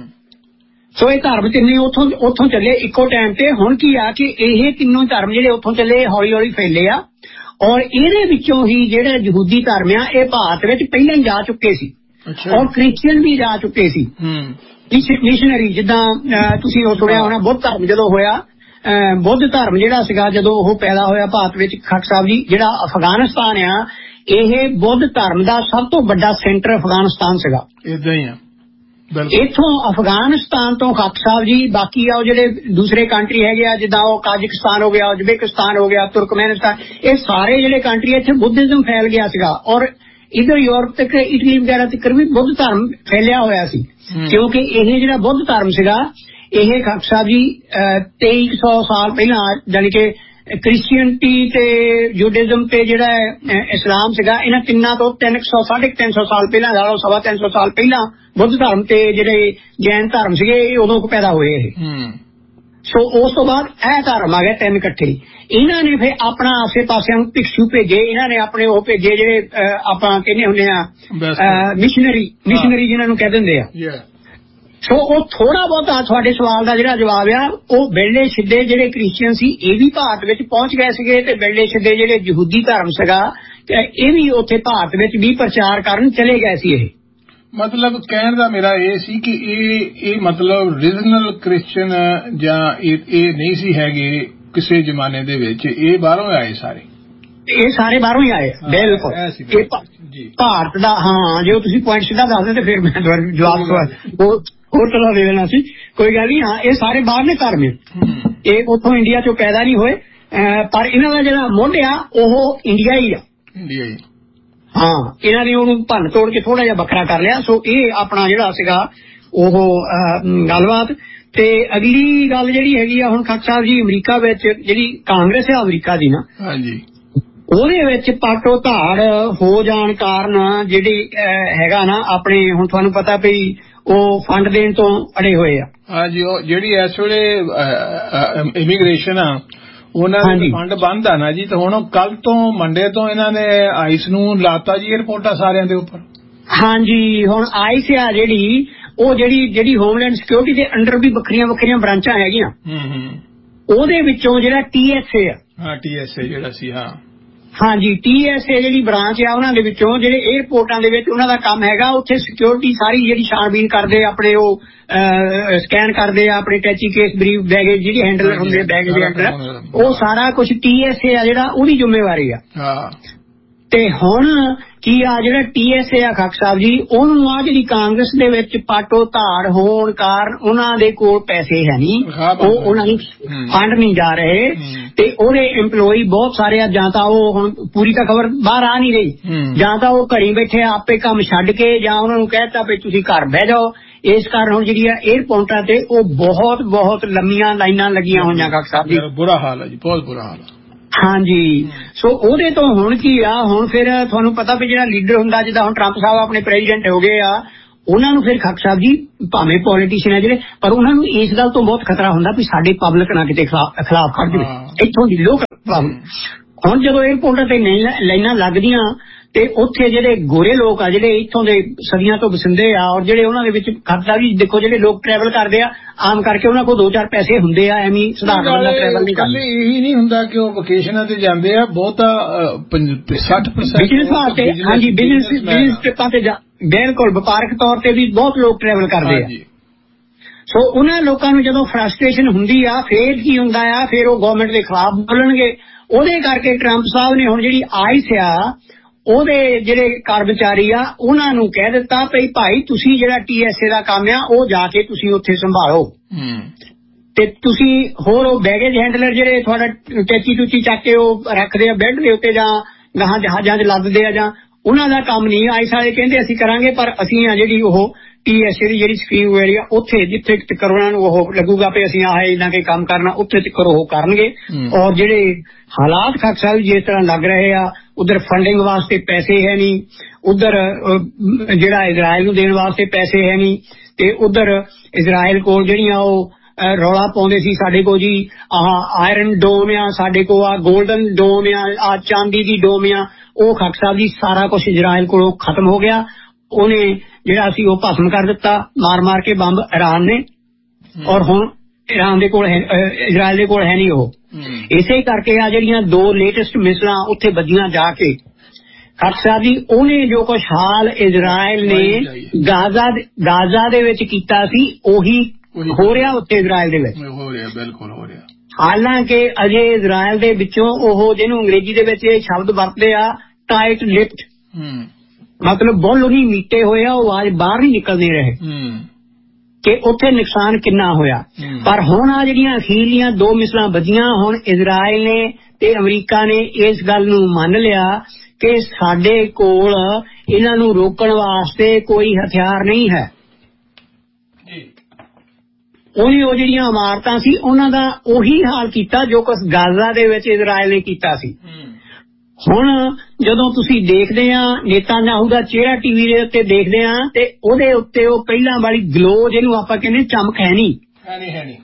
ਸੋ ਇਹ ਧਰਮ ਤਿੰਨੇ ਉੱਥੋਂ ਉੱਥੋਂ ਚੱਲੇ ਇੱਕੋ ਟਾਈਮ ਤੇ। ਹੁਣ ਕੀ ਆ ਕਿ ਇਹ ਤਿੰਨੋਂ ਧਰਮ ਜਿਹੜੇ ਉੱਥੋਂ ਚੱਲੇ ਹੌਲੀ ਹੌਲੀ ਫੈਲੇ ਆ ਔਰ ਇਹਦੇ ਵਿੱਚੋਂ ਹੀ ਜਿਹੜੇ ਯਹੂਦੀ ਧਰਮ ਆ ਇਹ ਭਾਰਤ ਵਿੱਚ ਪਹਿਲਾਂ ਹੀ ਜਾ ਚੁੱਕੇ ਸੀ ਔਰ ਕ੍ਰਿਸਚੀਅਨ ਵੀ ਜਾ ਚੁੱਕੇ ਸੀ ਮਿਸ਼ਨਰੀ ਜਿੱਦਾਂ ਤੁਸੀਂ ਉਹ ਸੁਣਿਆ ਹੋਣਾ ਬੁੱਧ ਧਰਮ ਜਦੋਂ ਹੋਇਆ ਬੁੱਧ ਧਰਮ ਜਿਹੜਾ ਸੀਗਾ ਜਦੋਂ ਉਹ ਪੈਦਾ ਹੋਇਆ ਭਾਰਤ ਵਿੱਚ ਖਾਕ ਸਾਹਿਬ ਜੀ ਜਿਹੜਾ ਅਫਗਾਨਿਸਤਾਨ ਆ ਇਹ ਬੁੱਧ ਧਰਮ ਦਾ ਸਭ ਤੋਂ ਵੱਡਾ ਸੈਂਟਰ ਅਫਗਾਨਿਸਤਾਨ ਸੀਗਾ। ਏਦਾਂ ਹੀ ਆ ਇੱਥੋਂ ਅਫਗਾਨਿਸਤਾਨ ਤੋਂ ਖਾਕ ਸਾਹਿਬ ਜੀ ਬਾਕੀ ਆ ਉਹ ਜਿਹੜੇ ਦੂਸਰੇ ਕੰਟਰੀ ਹੈਗੇ ਆ ਜਿੱਦਾਂ ਉਹ ਕਾਜ਼ਕਿਸਤਾਨ ਹੋ ਗਿਆ ਉਜ਼ਬੇਕਿਸਤਾਨ ਹੋ ਗਿਆ ਤੁਰਕਮੈਨਿਸਤਾਨ ਇਹ ਸਾਰੇ ਜਿਹੜੇ ਕੰਟਰੀ ਇੱਥੇ ਬੁੱਧਿਜ਼ਮ ਫੈਲ ਗਿਆ ਸੀਗਾ ਔਰ ਇੱਧਰ ਯੂਰਪ ਤੱਕ ਇਟਲੀ ਵਗੈਰਾ ਤੱਕ ਵੀ ਬੁੱਧ ਧਰਮ ਫੈਲਿਆ ਹੋਇਆ ਸੀ ਕਿਉਂਕਿ ਇਹ ਜਿਹੜਾ ਬੁੱਧ ਧਰਮ ਸੀਗਾ ਇਹ ਖਾਲਸਾ ਸਾਹਿਬ ਜੀ ਤੇਈ ਸੌ ਸਾਲ ਪਹਿਲਾਂ ਜਾਣੀ ਕਿ ਕ੍ਰਿਸਚੀਅਨਟੀ ਤੇ ਜੂਡਿਜ਼ਮ ਤੇ ਜਿਹੜਾ ਇਸਲਾਮ ਸੀਗਾ ਇਹਨਾਂ ਤਿੰਨਾਂ ਤੋਂ ਤਿੰਨ ਸੌ ਸਾਢੇ ਤਿੰਨ ਸੌ ਸਾਲ ਪਹਿਲਾਂ ਲਾ ਲਓ ਸਵਾ ਤਿੰਨ ਸੌ ਸਾਲ ਪਹਿਲਾਂ ਬੁੱਧ ਧਰਮ ਤੇ ਜਿਹੜੇ ਜੈਨ ਧਰਮ ਸੀਗੇ ਇਹ ਉਦੋਂ ਕੋ ਪੈਦਾ ਹੋਏ ਇਹ। ਸੋ ਉਸ ਤੋਂ ਬਾਅਦ ਇਹ ਧਰਮ ਆ ਗਏ ਤਿੰਨ ਇਕੱਠੇ। ਇਹਨਾਂ ਨੇ ਫਿਰ ਆਪਣਾ ਆਸੇ ਪਾਸਿਆਂ ਨੂੰ ਭਿਕਸ਼ੂ ਭੇਜੇ, ਇਹਨਾਂ ਨੇ ਆਪਣੇ ਉਹ ਭੇਜੇ ਜਿਹੜੇ ਆਪਾਂ ਕਹਿੰਦੇ ਹੁੰਦੇ ਆ ਮਿਸ਼ਨਰੀ ਮਿਸ਼ਨਰੀ ਜਿਹਨਾਂ ਨੂੰ ਕਹਿ ਦਿੰਦੇ ਆ। ਸੋ ਉਹ ਥੋੜਾ ਬਹੁਤਾ ਤੁਹਾਡੇ ਸਵਾਲ ਦਾ ਜਿਹੜਾ ਜਵਾਬ ਆ ਉਹ ਬਿਰਲੇ ਸਿੱਧੇ ਜਿਹੜੇ ਕ੍ਰਿਸਚੀਅਨ ਸੀ ਇਹ ਵੀ ਭਾਰਤ ਵਿੱਚ ਪਹੁੰਚ ਗਏ ਸੀਗੇ ਤੇ ਬਿਰਲੇ ਸਿੱਧੇ ਜਿਹੜੇ ਯਹੂਦੀ ਧਰਮ ਸੀਗਾ ਇਹ ਵੀ ਉੱਥੇ ਭਾਰਤ ਵਿੱਚ ਵੀ ਪ੍ਰਚਾਰ ਕਰਨ ਚਲੇ ਗਏ ਸੀ। ਇਹ ਮਤਲਬ ਕਹਿਣ ਦਾ ਮੇਰਾ ਇਹ ਸੀ ਕਿ ਇਹ ਇਹ ਮਤਲਬ ਰੀਜਨਲ ਕ੍ਰਿਸਚੀਅਨ ਜਾਂ ਇਹ ਨਹੀਂ ਸੀ ਹੈਗੇ ਕਿਸੇ ਜ਼ਮਾਨੇ ਦੇ ਵਿੱਚ, ਇਹ ਬਾਹਰੋਂ ਆਏ ਸਾਰੇ, ਇਹ ਸਾਰੇ ਬਾਹਰੋਂ ਹੀ ਆਏ ਬਿਲਕੁਲ ਭਾਰਤ ਦਾ। ਹਾਂ ਜੇ ਤੁਸੀਂ ਪੁਆਇੰਟ ਸਿੱਧਾ ਦੱਸਦੇ ਤੇ ਫਿਰ ਮੈਂ ਤੁਹਾਨੂੰ ਜਵਾਬ ਹੋਰ ਤਰ੍ਹਾਂ ਦੇ ਦੇਣਾ ਸੀ, ਕੋਈ ਗੱਲ ਨਹੀਂ। ਹਾਂ ਇਹ ਸਾਰੇ ਬਾਹਰਲੇ ਧਰਮ ਇਹ ਉੱਥੋਂ ਇੰਡੀਆ ਚੋਂ ਪੈਦਾ ਨਹੀਂ ਹੋਏ ਪਰ ਇਹਨਾਂ ਦਾ ਜਿਹੜਾ ਮੁੱਢ ਆ ਉਹ ਇੰਡੀਆ ਹੀ ਆ। ਇੰਡੀਆ ਹੀ ਹਾਂ ਇਹਨਾਂ ਨੇ ਉਹਨੂੰ ਭੰਨ ਤੋੜ ਕੇ ਥੋੜਾ ਜਿਹਾ ਵੱਖਰਾ ਕਰ ਲਿਆ। ਸੋ ਇਹ ਆਪਣਾ ਜਿਹੜਾ ਸੀਗਾ ਉਹ ਗੱਲਬਾਤ। ਤੇ ਅਗਲੀ ਗੱਲ ਜਿਹੜੀ ਹੈਗੀ ਆ ਹੁਣ ਖਾਲਸਾ ਸਾਹਿਬ ਜੀ ਅਮਰੀਕਾ ਵਿੱਚ ਜਿਹੜੀ ਕਾਂਗਰਸ ਹੈ ਅਮਰੀਕਾ ਦੀ ਨਾ ਹਾਂਜੀ ਉਹਦੇ ਵਿੱਚ ਪਾਟੋ ਧਾੜ ਹੋ ਜਾਣ ਕਾਰਨ ਜਿਹੜੀ ਹੈਗਾ ਨਾ ਆਪਣੇ ਹੁਣ ਤੁਹਾਨੂੰ ਪਤਾ ਵੀ ਉਹ ਫੰਡ ਦੇਣ ਤੋਂ ਅੜੇ ਹੋਏ ਆ। ਹਾਂਜੀ ਉਹ ਜਿਹੜੀ ਇਸ ਵੇਲੇ ਇਮੀਗ੍ਰੇਸ਼ਨ ਆ ਉਹਨਾਂ ਦੇ ਫੰਡ ਬੰਦ ਆ ਨਾ ਜੀ, ਤੇ ਹੁਣ ਕੱਲ ਤੋਂ ਮੰਡੇ ਤੋਂ ਇਹਨਾਂ ਨੇ ਆਈਸ ਨੂੰ ਲਾਤਾ ਜੀ ਏਅਰਪੋਰਟਾਂ ਸਾਰਿਆਂ ਦੇ ਉੱਪਰ। ਹਾਂਜੀ ਹੁਣ ਆਈਸ ਆ ਜਿਹੜੀ ਉਹ ਜਿਹੜੀ ਜਿਹੜੀ ਹੋਮਲੈਂਡ ਸਿਕਿਉਰਿਟੀ ਦੇ ਅੰਡਰ ਵੀ ਵੱਖਰੀਆਂ ਵੱਖਰੀਆਂ ਬ੍ਰਾਂਚਾਂ ਹੈਗੀਆਂ ਉਹਦੇ ਵਿੱਚੋਂ ਜਿਹੜਾ ਟੀ ਐਸ ਏ ਆ ਹਾਂ ਟੀ ਐਸ ਏ ਜਿਹੜਾ ਸੀ ਹਾਂ ਹਾਂਜੀ ਟੀ ਐਸ ਏ ਜਿਹੜੀ ਬ੍ਰਾਂਚ ਆ ਉਹਨਾਂ ਦੇ ਵਿੱਚੋਂ ਜਿਹੜੇ ਏਅਰਪੋਰਟਾਂ ਦੇ ਵਿੱਚ ਉਹਨਾਂ ਦਾ ਕੰਮ ਹੈਗਾ ਉੱਥੇ ਸਿਕਿਉਰਿਟੀ ਸਾਰੀ ਜਿਹੜੀ ਛਾਣਬੀਨ ਕਰਦੇ ਆਪਣੇ ਉਹ ਸਕੈਨ ਕਰਦੇ ਆ ਆਪਣੇ ਟੈਚੀ ਕੇਸ ਬਰੀਫ ਬੈਗੇਜ ਜਿਹੜੀ ਹੈਂਡਲਰ ਹੁੰਦੇ ਬੈਗੇਜ ਦੇ ਅੰਡਰ ਉਹ ਸਾਰਾ ਕੁਝ ਟੀ ਐਸ ਏ ਆ ਜਿਹੜਾ ਉਹਦੀ ਜ਼ਿੰਮੇਵਾਰੀ ਆ। ਤੇ ਹੁਣ ਕੀ ਆ ਜਿਹੜਾ ਟੀ ਐਸ ਏ ਆ ਖਾਲਸਾ ਸਾਹਿਬ ਜੀ ਉਹਨੂੰ ਆ ਜਿਹੜੀ ਕਾਂਗਰਸ ਦੇ ਵਿੱਚ ਪਾਟੋ ਧਾੜ ਹੋਣ ਕਾਰਨ ਉਹਨਾਂ ਦੇ ਕੋਲ ਪੈਸੇ ਹੈ ਨਹੀਂ, ਉਹ ਉਹਨਾਂ ਨੂੰ ਫੰਡ ਨਹੀਂ ਜਾ ਰਹੇ ਤੇ ਉਹਦੇ EMPLOYEE ਬਹੁਤ ਸਾਰੇ ਆ ਜਾਂ ਤਾਂ ਉਹ ਹੁਣ ਪੂਰੀ ਤਾਂ ਖਬਰ ਬਾਹਰ ਆ ਨਹੀਂ ਰਹੀ ਜਾਂ ਤਾਂ ਉਹ ਘਰੀ ਬੈਠੇ ਆਪੇ ਕੰਮ ਛੱਡ ਕੇ ਜਾਂ ਉਹਨਾਂ ਨੂੰ ਕਹਿਤਾ ਵੀ ਤੁਸੀਂ ਘਰ ਬਹਿ ਜਾਓ। ਇਸ ਕਾਰਨ ਹੁਣ ਜਿਹੜੀ ਆ ਏਅਰਪੋਰਟਾਂ ਤੇ ਉਹ ਬਹੁਤ ਬਹੁਤ ਲੰਮੀਆਂ ਲਾਈਨਾਂ ਲੱਗੀਆਂ ਹੋਈਆਂ ਖਾਲਸਾ ਸਾਹਿਬ ਜੀ। ਬੁਰਾ ਹਾਲ ਹੈ ਜੀ ਬਹੁਤ ਬੁਰਾ ਹਾਲ ਹੈ। ਹਾਂਜੀ ਸੋ ਉਹਦੇ ਤੋਂ ਹੁਣ ਕੀ ਆ ਹੁਣ ਫਿਰ ਤੁਹਾਨੂੰ ਪਤਾ ਵੀ ਜਿਹੜਾ ਲੀਡਰ ਹੁੰਦਾ ਜਿੱਦਾਂ ਹੁਣ ਟਰੰਪ ਸਾਹਿਬ ਆਪਣੇ ਪ੍ਰੈਜ਼ੀਡੈਂਟ ਹੋ ਗਏ ਆ ਉਹਨਾਂ ਨੂੰ ਫਿਰ ਖਾਲਸਾ ਸਾਹਿਬ ਜੀ ਭਾਵੇਂ ਪੋਲੀਟੀਸ਼ੀਅਨ ਹੈ ਜਿਹੜੇ ਪਰ ਉਹਨਾਂ ਨੂੰ ਇਸ ਗੱਲ ਤੋਂ ਬਹੁਤ ਖਤਰਾ ਹੁੰਦਾ ਵੀ ਸਾਡੇ ਪਬਲਿਕ ਨਾ ਕਿਤੇ ਖਿਲਾਫ ਖੜ ਜਾਵੇ ਇੱਥੋਂ ਦੀ ਲੋਕ। ਹੁਣ ਜਦੋਂ ਏਅਰਪੋਰਟਾਂ ਤੇ ਲਾਈਨਾਂ ਲੱਗਦੀਆਂ ਤੇ ਉੱਥੇ ਜਿਹੜੇ ਗੋਰੇ ਲੋਕ ਆ ਜਿਹੜੇ ਇੱਥੋਂ ਦੇ ਸਦੀਆਂ ਤੋਂ ਵਸਿੰਦੇ ਆ ਔਰ ਜਿਹੜੇ ਉਹਨਾਂ ਦੇ ਵਿੱਚ ਖਾਲਸਾ ਜੀ ਦੇਖੋ ਜਿਹੜੇ ਲੋਕ ਟਰੈਵਲ ਕਰਦੇ ਆ ਆਮ ਕਰਕੇ ਉਹਨਾਂ ਕੋਲ ਦੋ ਚਾਰ ਪੈਸੇ ਹੁੰਦੇ ਆ ਐਵੇਂ ਸਧਾਰਨ ਬੰਦਾ ਟਰੈਵਲ ਨਹੀਂ ਕਰਦਾ। ਇਹੀ ਨਹੀਂ ਹੁੰਦਾ ਕਿ ਉਹ ਵਕੇਸ਼ਨਾਂ ਤੇ ਜਾਂਦੇ ਆ ਬਹੁਤਾ ਸੱਠ ਪਰਸੈਂਟ ਬਿਜ਼ਨਸ ਵਾਸਤੇ ਹਾਂਜੀ ਬਿਜ਼ਨਸ ਬਿਜ਼ਨਸ ਟ੍ਰਿਪਾਂ ਤੇ ਬਿਲਕੁਲ ਵਪਾਰਕ ਤੌਰ ਤੇ ਵੀ ਬਹੁਤ ਲੋਕ ਟਰੈਵਲ ਕਰਦੇ ਆ। ਸੋ ਉਹਨਾਂ ਲੋਕਾਂ ਨੂੰ ਜਦੋਂ ਫਰਸਟ੍ਰੇਸ਼ਨ ਹੁੰਦੀ ਆ ਫੇਰ ਕੀ ਹੁੰਦਾ ਆ ਫਿਰ ਉਹ ਗਵਰਨਮੈਂਟ ਦੇ ਖਿਲਾਫ ਬੋਲਣਗੇ। ਉਹਦੇ ਕਰਕੇ ਟਰੰਪ ਸਾਹਿਬ ਨੇ ਹੁਣ ਜਿਹੜੀ ਆਈਸ ਆ ਉਹਦੇ ਜਿਹੜੇ ਕਰਮਚਾਰੀ ਆ ਉਹਨਾਂ ਨੂੰ ਕਹਿ ਦਿੱਤਾ ਵੀ ਭਾਈ ਤੁਸੀਂ ਜਿਹੜਾ ਟੀ ਐਸ ਏ ਦਾ ਕੰਮ ਆ ਉਹ ਜਾ ਕੇ ਤੁਸੀਂ ਉੱਥੇ ਸੰਭਾਲੋ ਤੇ ਤੁਸੀਂ ਹੋਰ ਉਹ ਬੈਗੇਜ ਹੈਂਡਲਰ ਜਿਹੜੇ ਤੁਹਾਡਾ ਟੈਚੀ ਟੂਚੀ ਚੱਕ ਕੇ ਉਹ ਰੱਖਦੇ ਆ ਬੈੱਡ ਦੇ ਉੱਤੇ ਜਾਂ ਗਾਹਾਂ ਜਹਾਜ਼ਾਂ 'ਚ ਲੱਦਦੇ ਆ ਜਾਂ ਉਹਨਾਂ ਦਾ ਕੰਮ ਨਹੀਂ। ਆਈਸ ਵਾਲੇ ਕਹਿੰਦੇ ਅਸੀਂ ਕਰਾਂਗੇ ਪਰ ਅਸੀਂ ਆ ਜਿਹੜੀ ਉਹ ਟੀ ਐਸ ਏ ਦੀ ਜਿਹੜੀ ਸਕੀਮ ਏਰੀਆ ਉੱਥੇ ਜਿੱਥੇ ਤੱਕ ਉਹਨਾਂ ਨੂੰ ਉਹ ਲੱਗੂਗਾ ਵੀ ਅਸੀਂ ਆਹ ਇਹਨਾਂ ਕੇ ਕੰਮ ਕਰਨਾ ਉੱਥੇ ਤੱਕ ਉਹ ਕਰਨਗੇ। ਔਰ ਜਿਹੜੇ ਹਾਲਾਤ ਖਾਲਸਾ ਸਾਹਿਬ ਜਿਸ ਤਰ੍ਹਾਂ ਲੱਗ ਰਹੇ ਆ ਉਧਰ ਫੰਡਿੰਗ ਵਾਸਤੇ ਪੈਸੇ ਹੈ ਨਹੀਂ, ਉਧਰ ਜਿਹੜਾ ਇਜ਼ਰਾਈਲ ਨੂੰ ਦੇਣ ਵਾਸਤੇ ਪੈਸੇ ਹੈ ਨਹੀਂ ਤੇ ਉਧਰ ਇਜ਼ਰਾਈਲ ਕੋਲ ਜਿਹੜੀਆਂ ਉਹ ਰੌਲਾ ਪਾਉਂਦੇ ਸੀ ਸਾਡੇ ਕੋਲ ਜੀ ਆਹ ਆਇਰਨ ਡੋਮ ਆ ਸਾਡੇ ਕੋਲ ਆ ਗੋਲਡਨ ਡੋਮ ਆ ਆ ਚਾਂਦੀ ਦੀ ਡੋਮ ਆ ਉਹ ਖਾਲਸਾ ਸਾਹਿਬ ਜੀ ਸਾਰਾ ਕੁਛ ਇਜ਼ਰਾਈਲ ਕੋਲੋਂ ਖਤਮ ਹੋ ਗਿਆ। ਉਹਨੇ ਜਿਹੜਾ ਸੀ ਉਹ ਭਸਮ ਕਰ ਦਿੱਤਾ ਮਾਰ ਮਾਰ ਕੇ ਬੰਬ ਇਰਾਨ ਨੇ ਔਰ ਹੁਣ ਇਰਾਨ ਦੇ ਕੋਲ ਇਜ਼ਰਾਈਲ ਦੇ ਕੋਲ ਹੈ ਨਹੀਂ ਉਹ। ਇਸੇ ਕਰਕੇ ਆ ਜਿਹੜੀਆਂ ਦੋ ਲੇਟੈਸਟ ਮਿਸਲਾਂ ਉੱਥੇ ਵੱਜੀਆਂ ਜਾ ਕੇ ਖਾਲਸਾ ਜੀ ਉਹਨੇ ਜੋ ਕੁਛ ਹਾਲ ਇਜ਼ਰਾਈਲ ਨੇ ਗਾਜ਼ਾ ਗਾਜ਼ਾ ਦੇ ਵਿੱਚ ਕੀਤਾ ਸੀ ਉਹੀ ਹੋ ਰਿਹਾ ਉੱਥੇ ਇਜ਼ਰਾਈਲ ਦੇ ਵਿੱਚ ਹੋ ਰਿਹਾ ਬਿਲਕੁਲ ਹੋ ਰਿਹਾ। ਹਾਲਾਂਕਿ ਅਜੇ ਇਜ਼ਰਾਈਲ ਦੇ ਵਿੱਚੋਂ ਉਹ ਜਿਹਨੂੰ ਅੰਗਰੇਜ਼ੀ ਦੇ ਵਿੱਚ ਇਹ ਸ਼ਬਦ ਵਰਤਦੇ ਆ ਟਾਈਟ ਲਿਪਡ ਮਤਲਬ ਬੁੱਲ ਨਹੀਂ ਮੀਟੇ ਹੋਏ ਆ ਉਹ ਆਵਾਜ਼ ਬਾਹਰ ਨਹੀਂ ਨਿਕਲਦੇ ਰਹੇ ਕਿ ਉੱਥੇ ਨੁਕਸਾਨ ਕਿੰਨਾ ਹੋਇਆ। ਪਰ ਹੁਣ ਆ ਜਿਹੜੀਆਂ ਅਖੀਰਲੀਆਂ ਦੋ ਮਿਸਲਾਂ ਵੱਜੀਆਂ ਹੁਣ ਇਜ਼ਰਾਈਲ ਨੇ ਤੇ ਅਮਰੀਕਾ ਨੇ ਇਸ ਗੱਲ ਨੂੰ ਮੰਨ ਲਿਆ ਕਿ ਸਾਡੇ ਕੋਲ ਇਹਨਾਂ ਨੂੰ ਰੋਕਣ ਵਾਸਤੇ ਕੋਈ ਹਥਿਆਰ ਨਹੀਂ ਹੈ। ਉਹਨੇ ਉਹ ਜਿਹੜੀਆਂ ਇਮਾਰਤਾਂ ਸੀ ਉਹਨਾਂ ਦਾ ਉਹੀ ਹਾਲ ਕੀਤਾ ਜੋ ਕੁਛ ਗਾਜ਼ਾ ਦੇ ਵਿੱਚ ਇਜ਼ਰਾਈਲ ਨੇ ਕੀਤਾ ਸੀ। ਹੁਣ ਜਦੋਂ ਤੁਸੀਂ ਦੇਖਦੇ ਆ ਨੇਤਾਨਯਾਹੂ ਦਾ ਚਿਹਰਾ ਟੀਵੀ ਦੇ ਉੱਤੇ ਦੇਖਦੇ ਆ ਤੇ ਉਹਦੇ ਉੱਤੇ ਉਹ ਪਹਿਲਾਂ ਵਾਲੀ ਗਲੋ ਜਿਹਨੂੰ ਆਪਾਂ ਕਹਿੰਦੇ ਚਮਕ ਹੈ ਨਹੀਂ ਹੈ ਨਹੀਂ।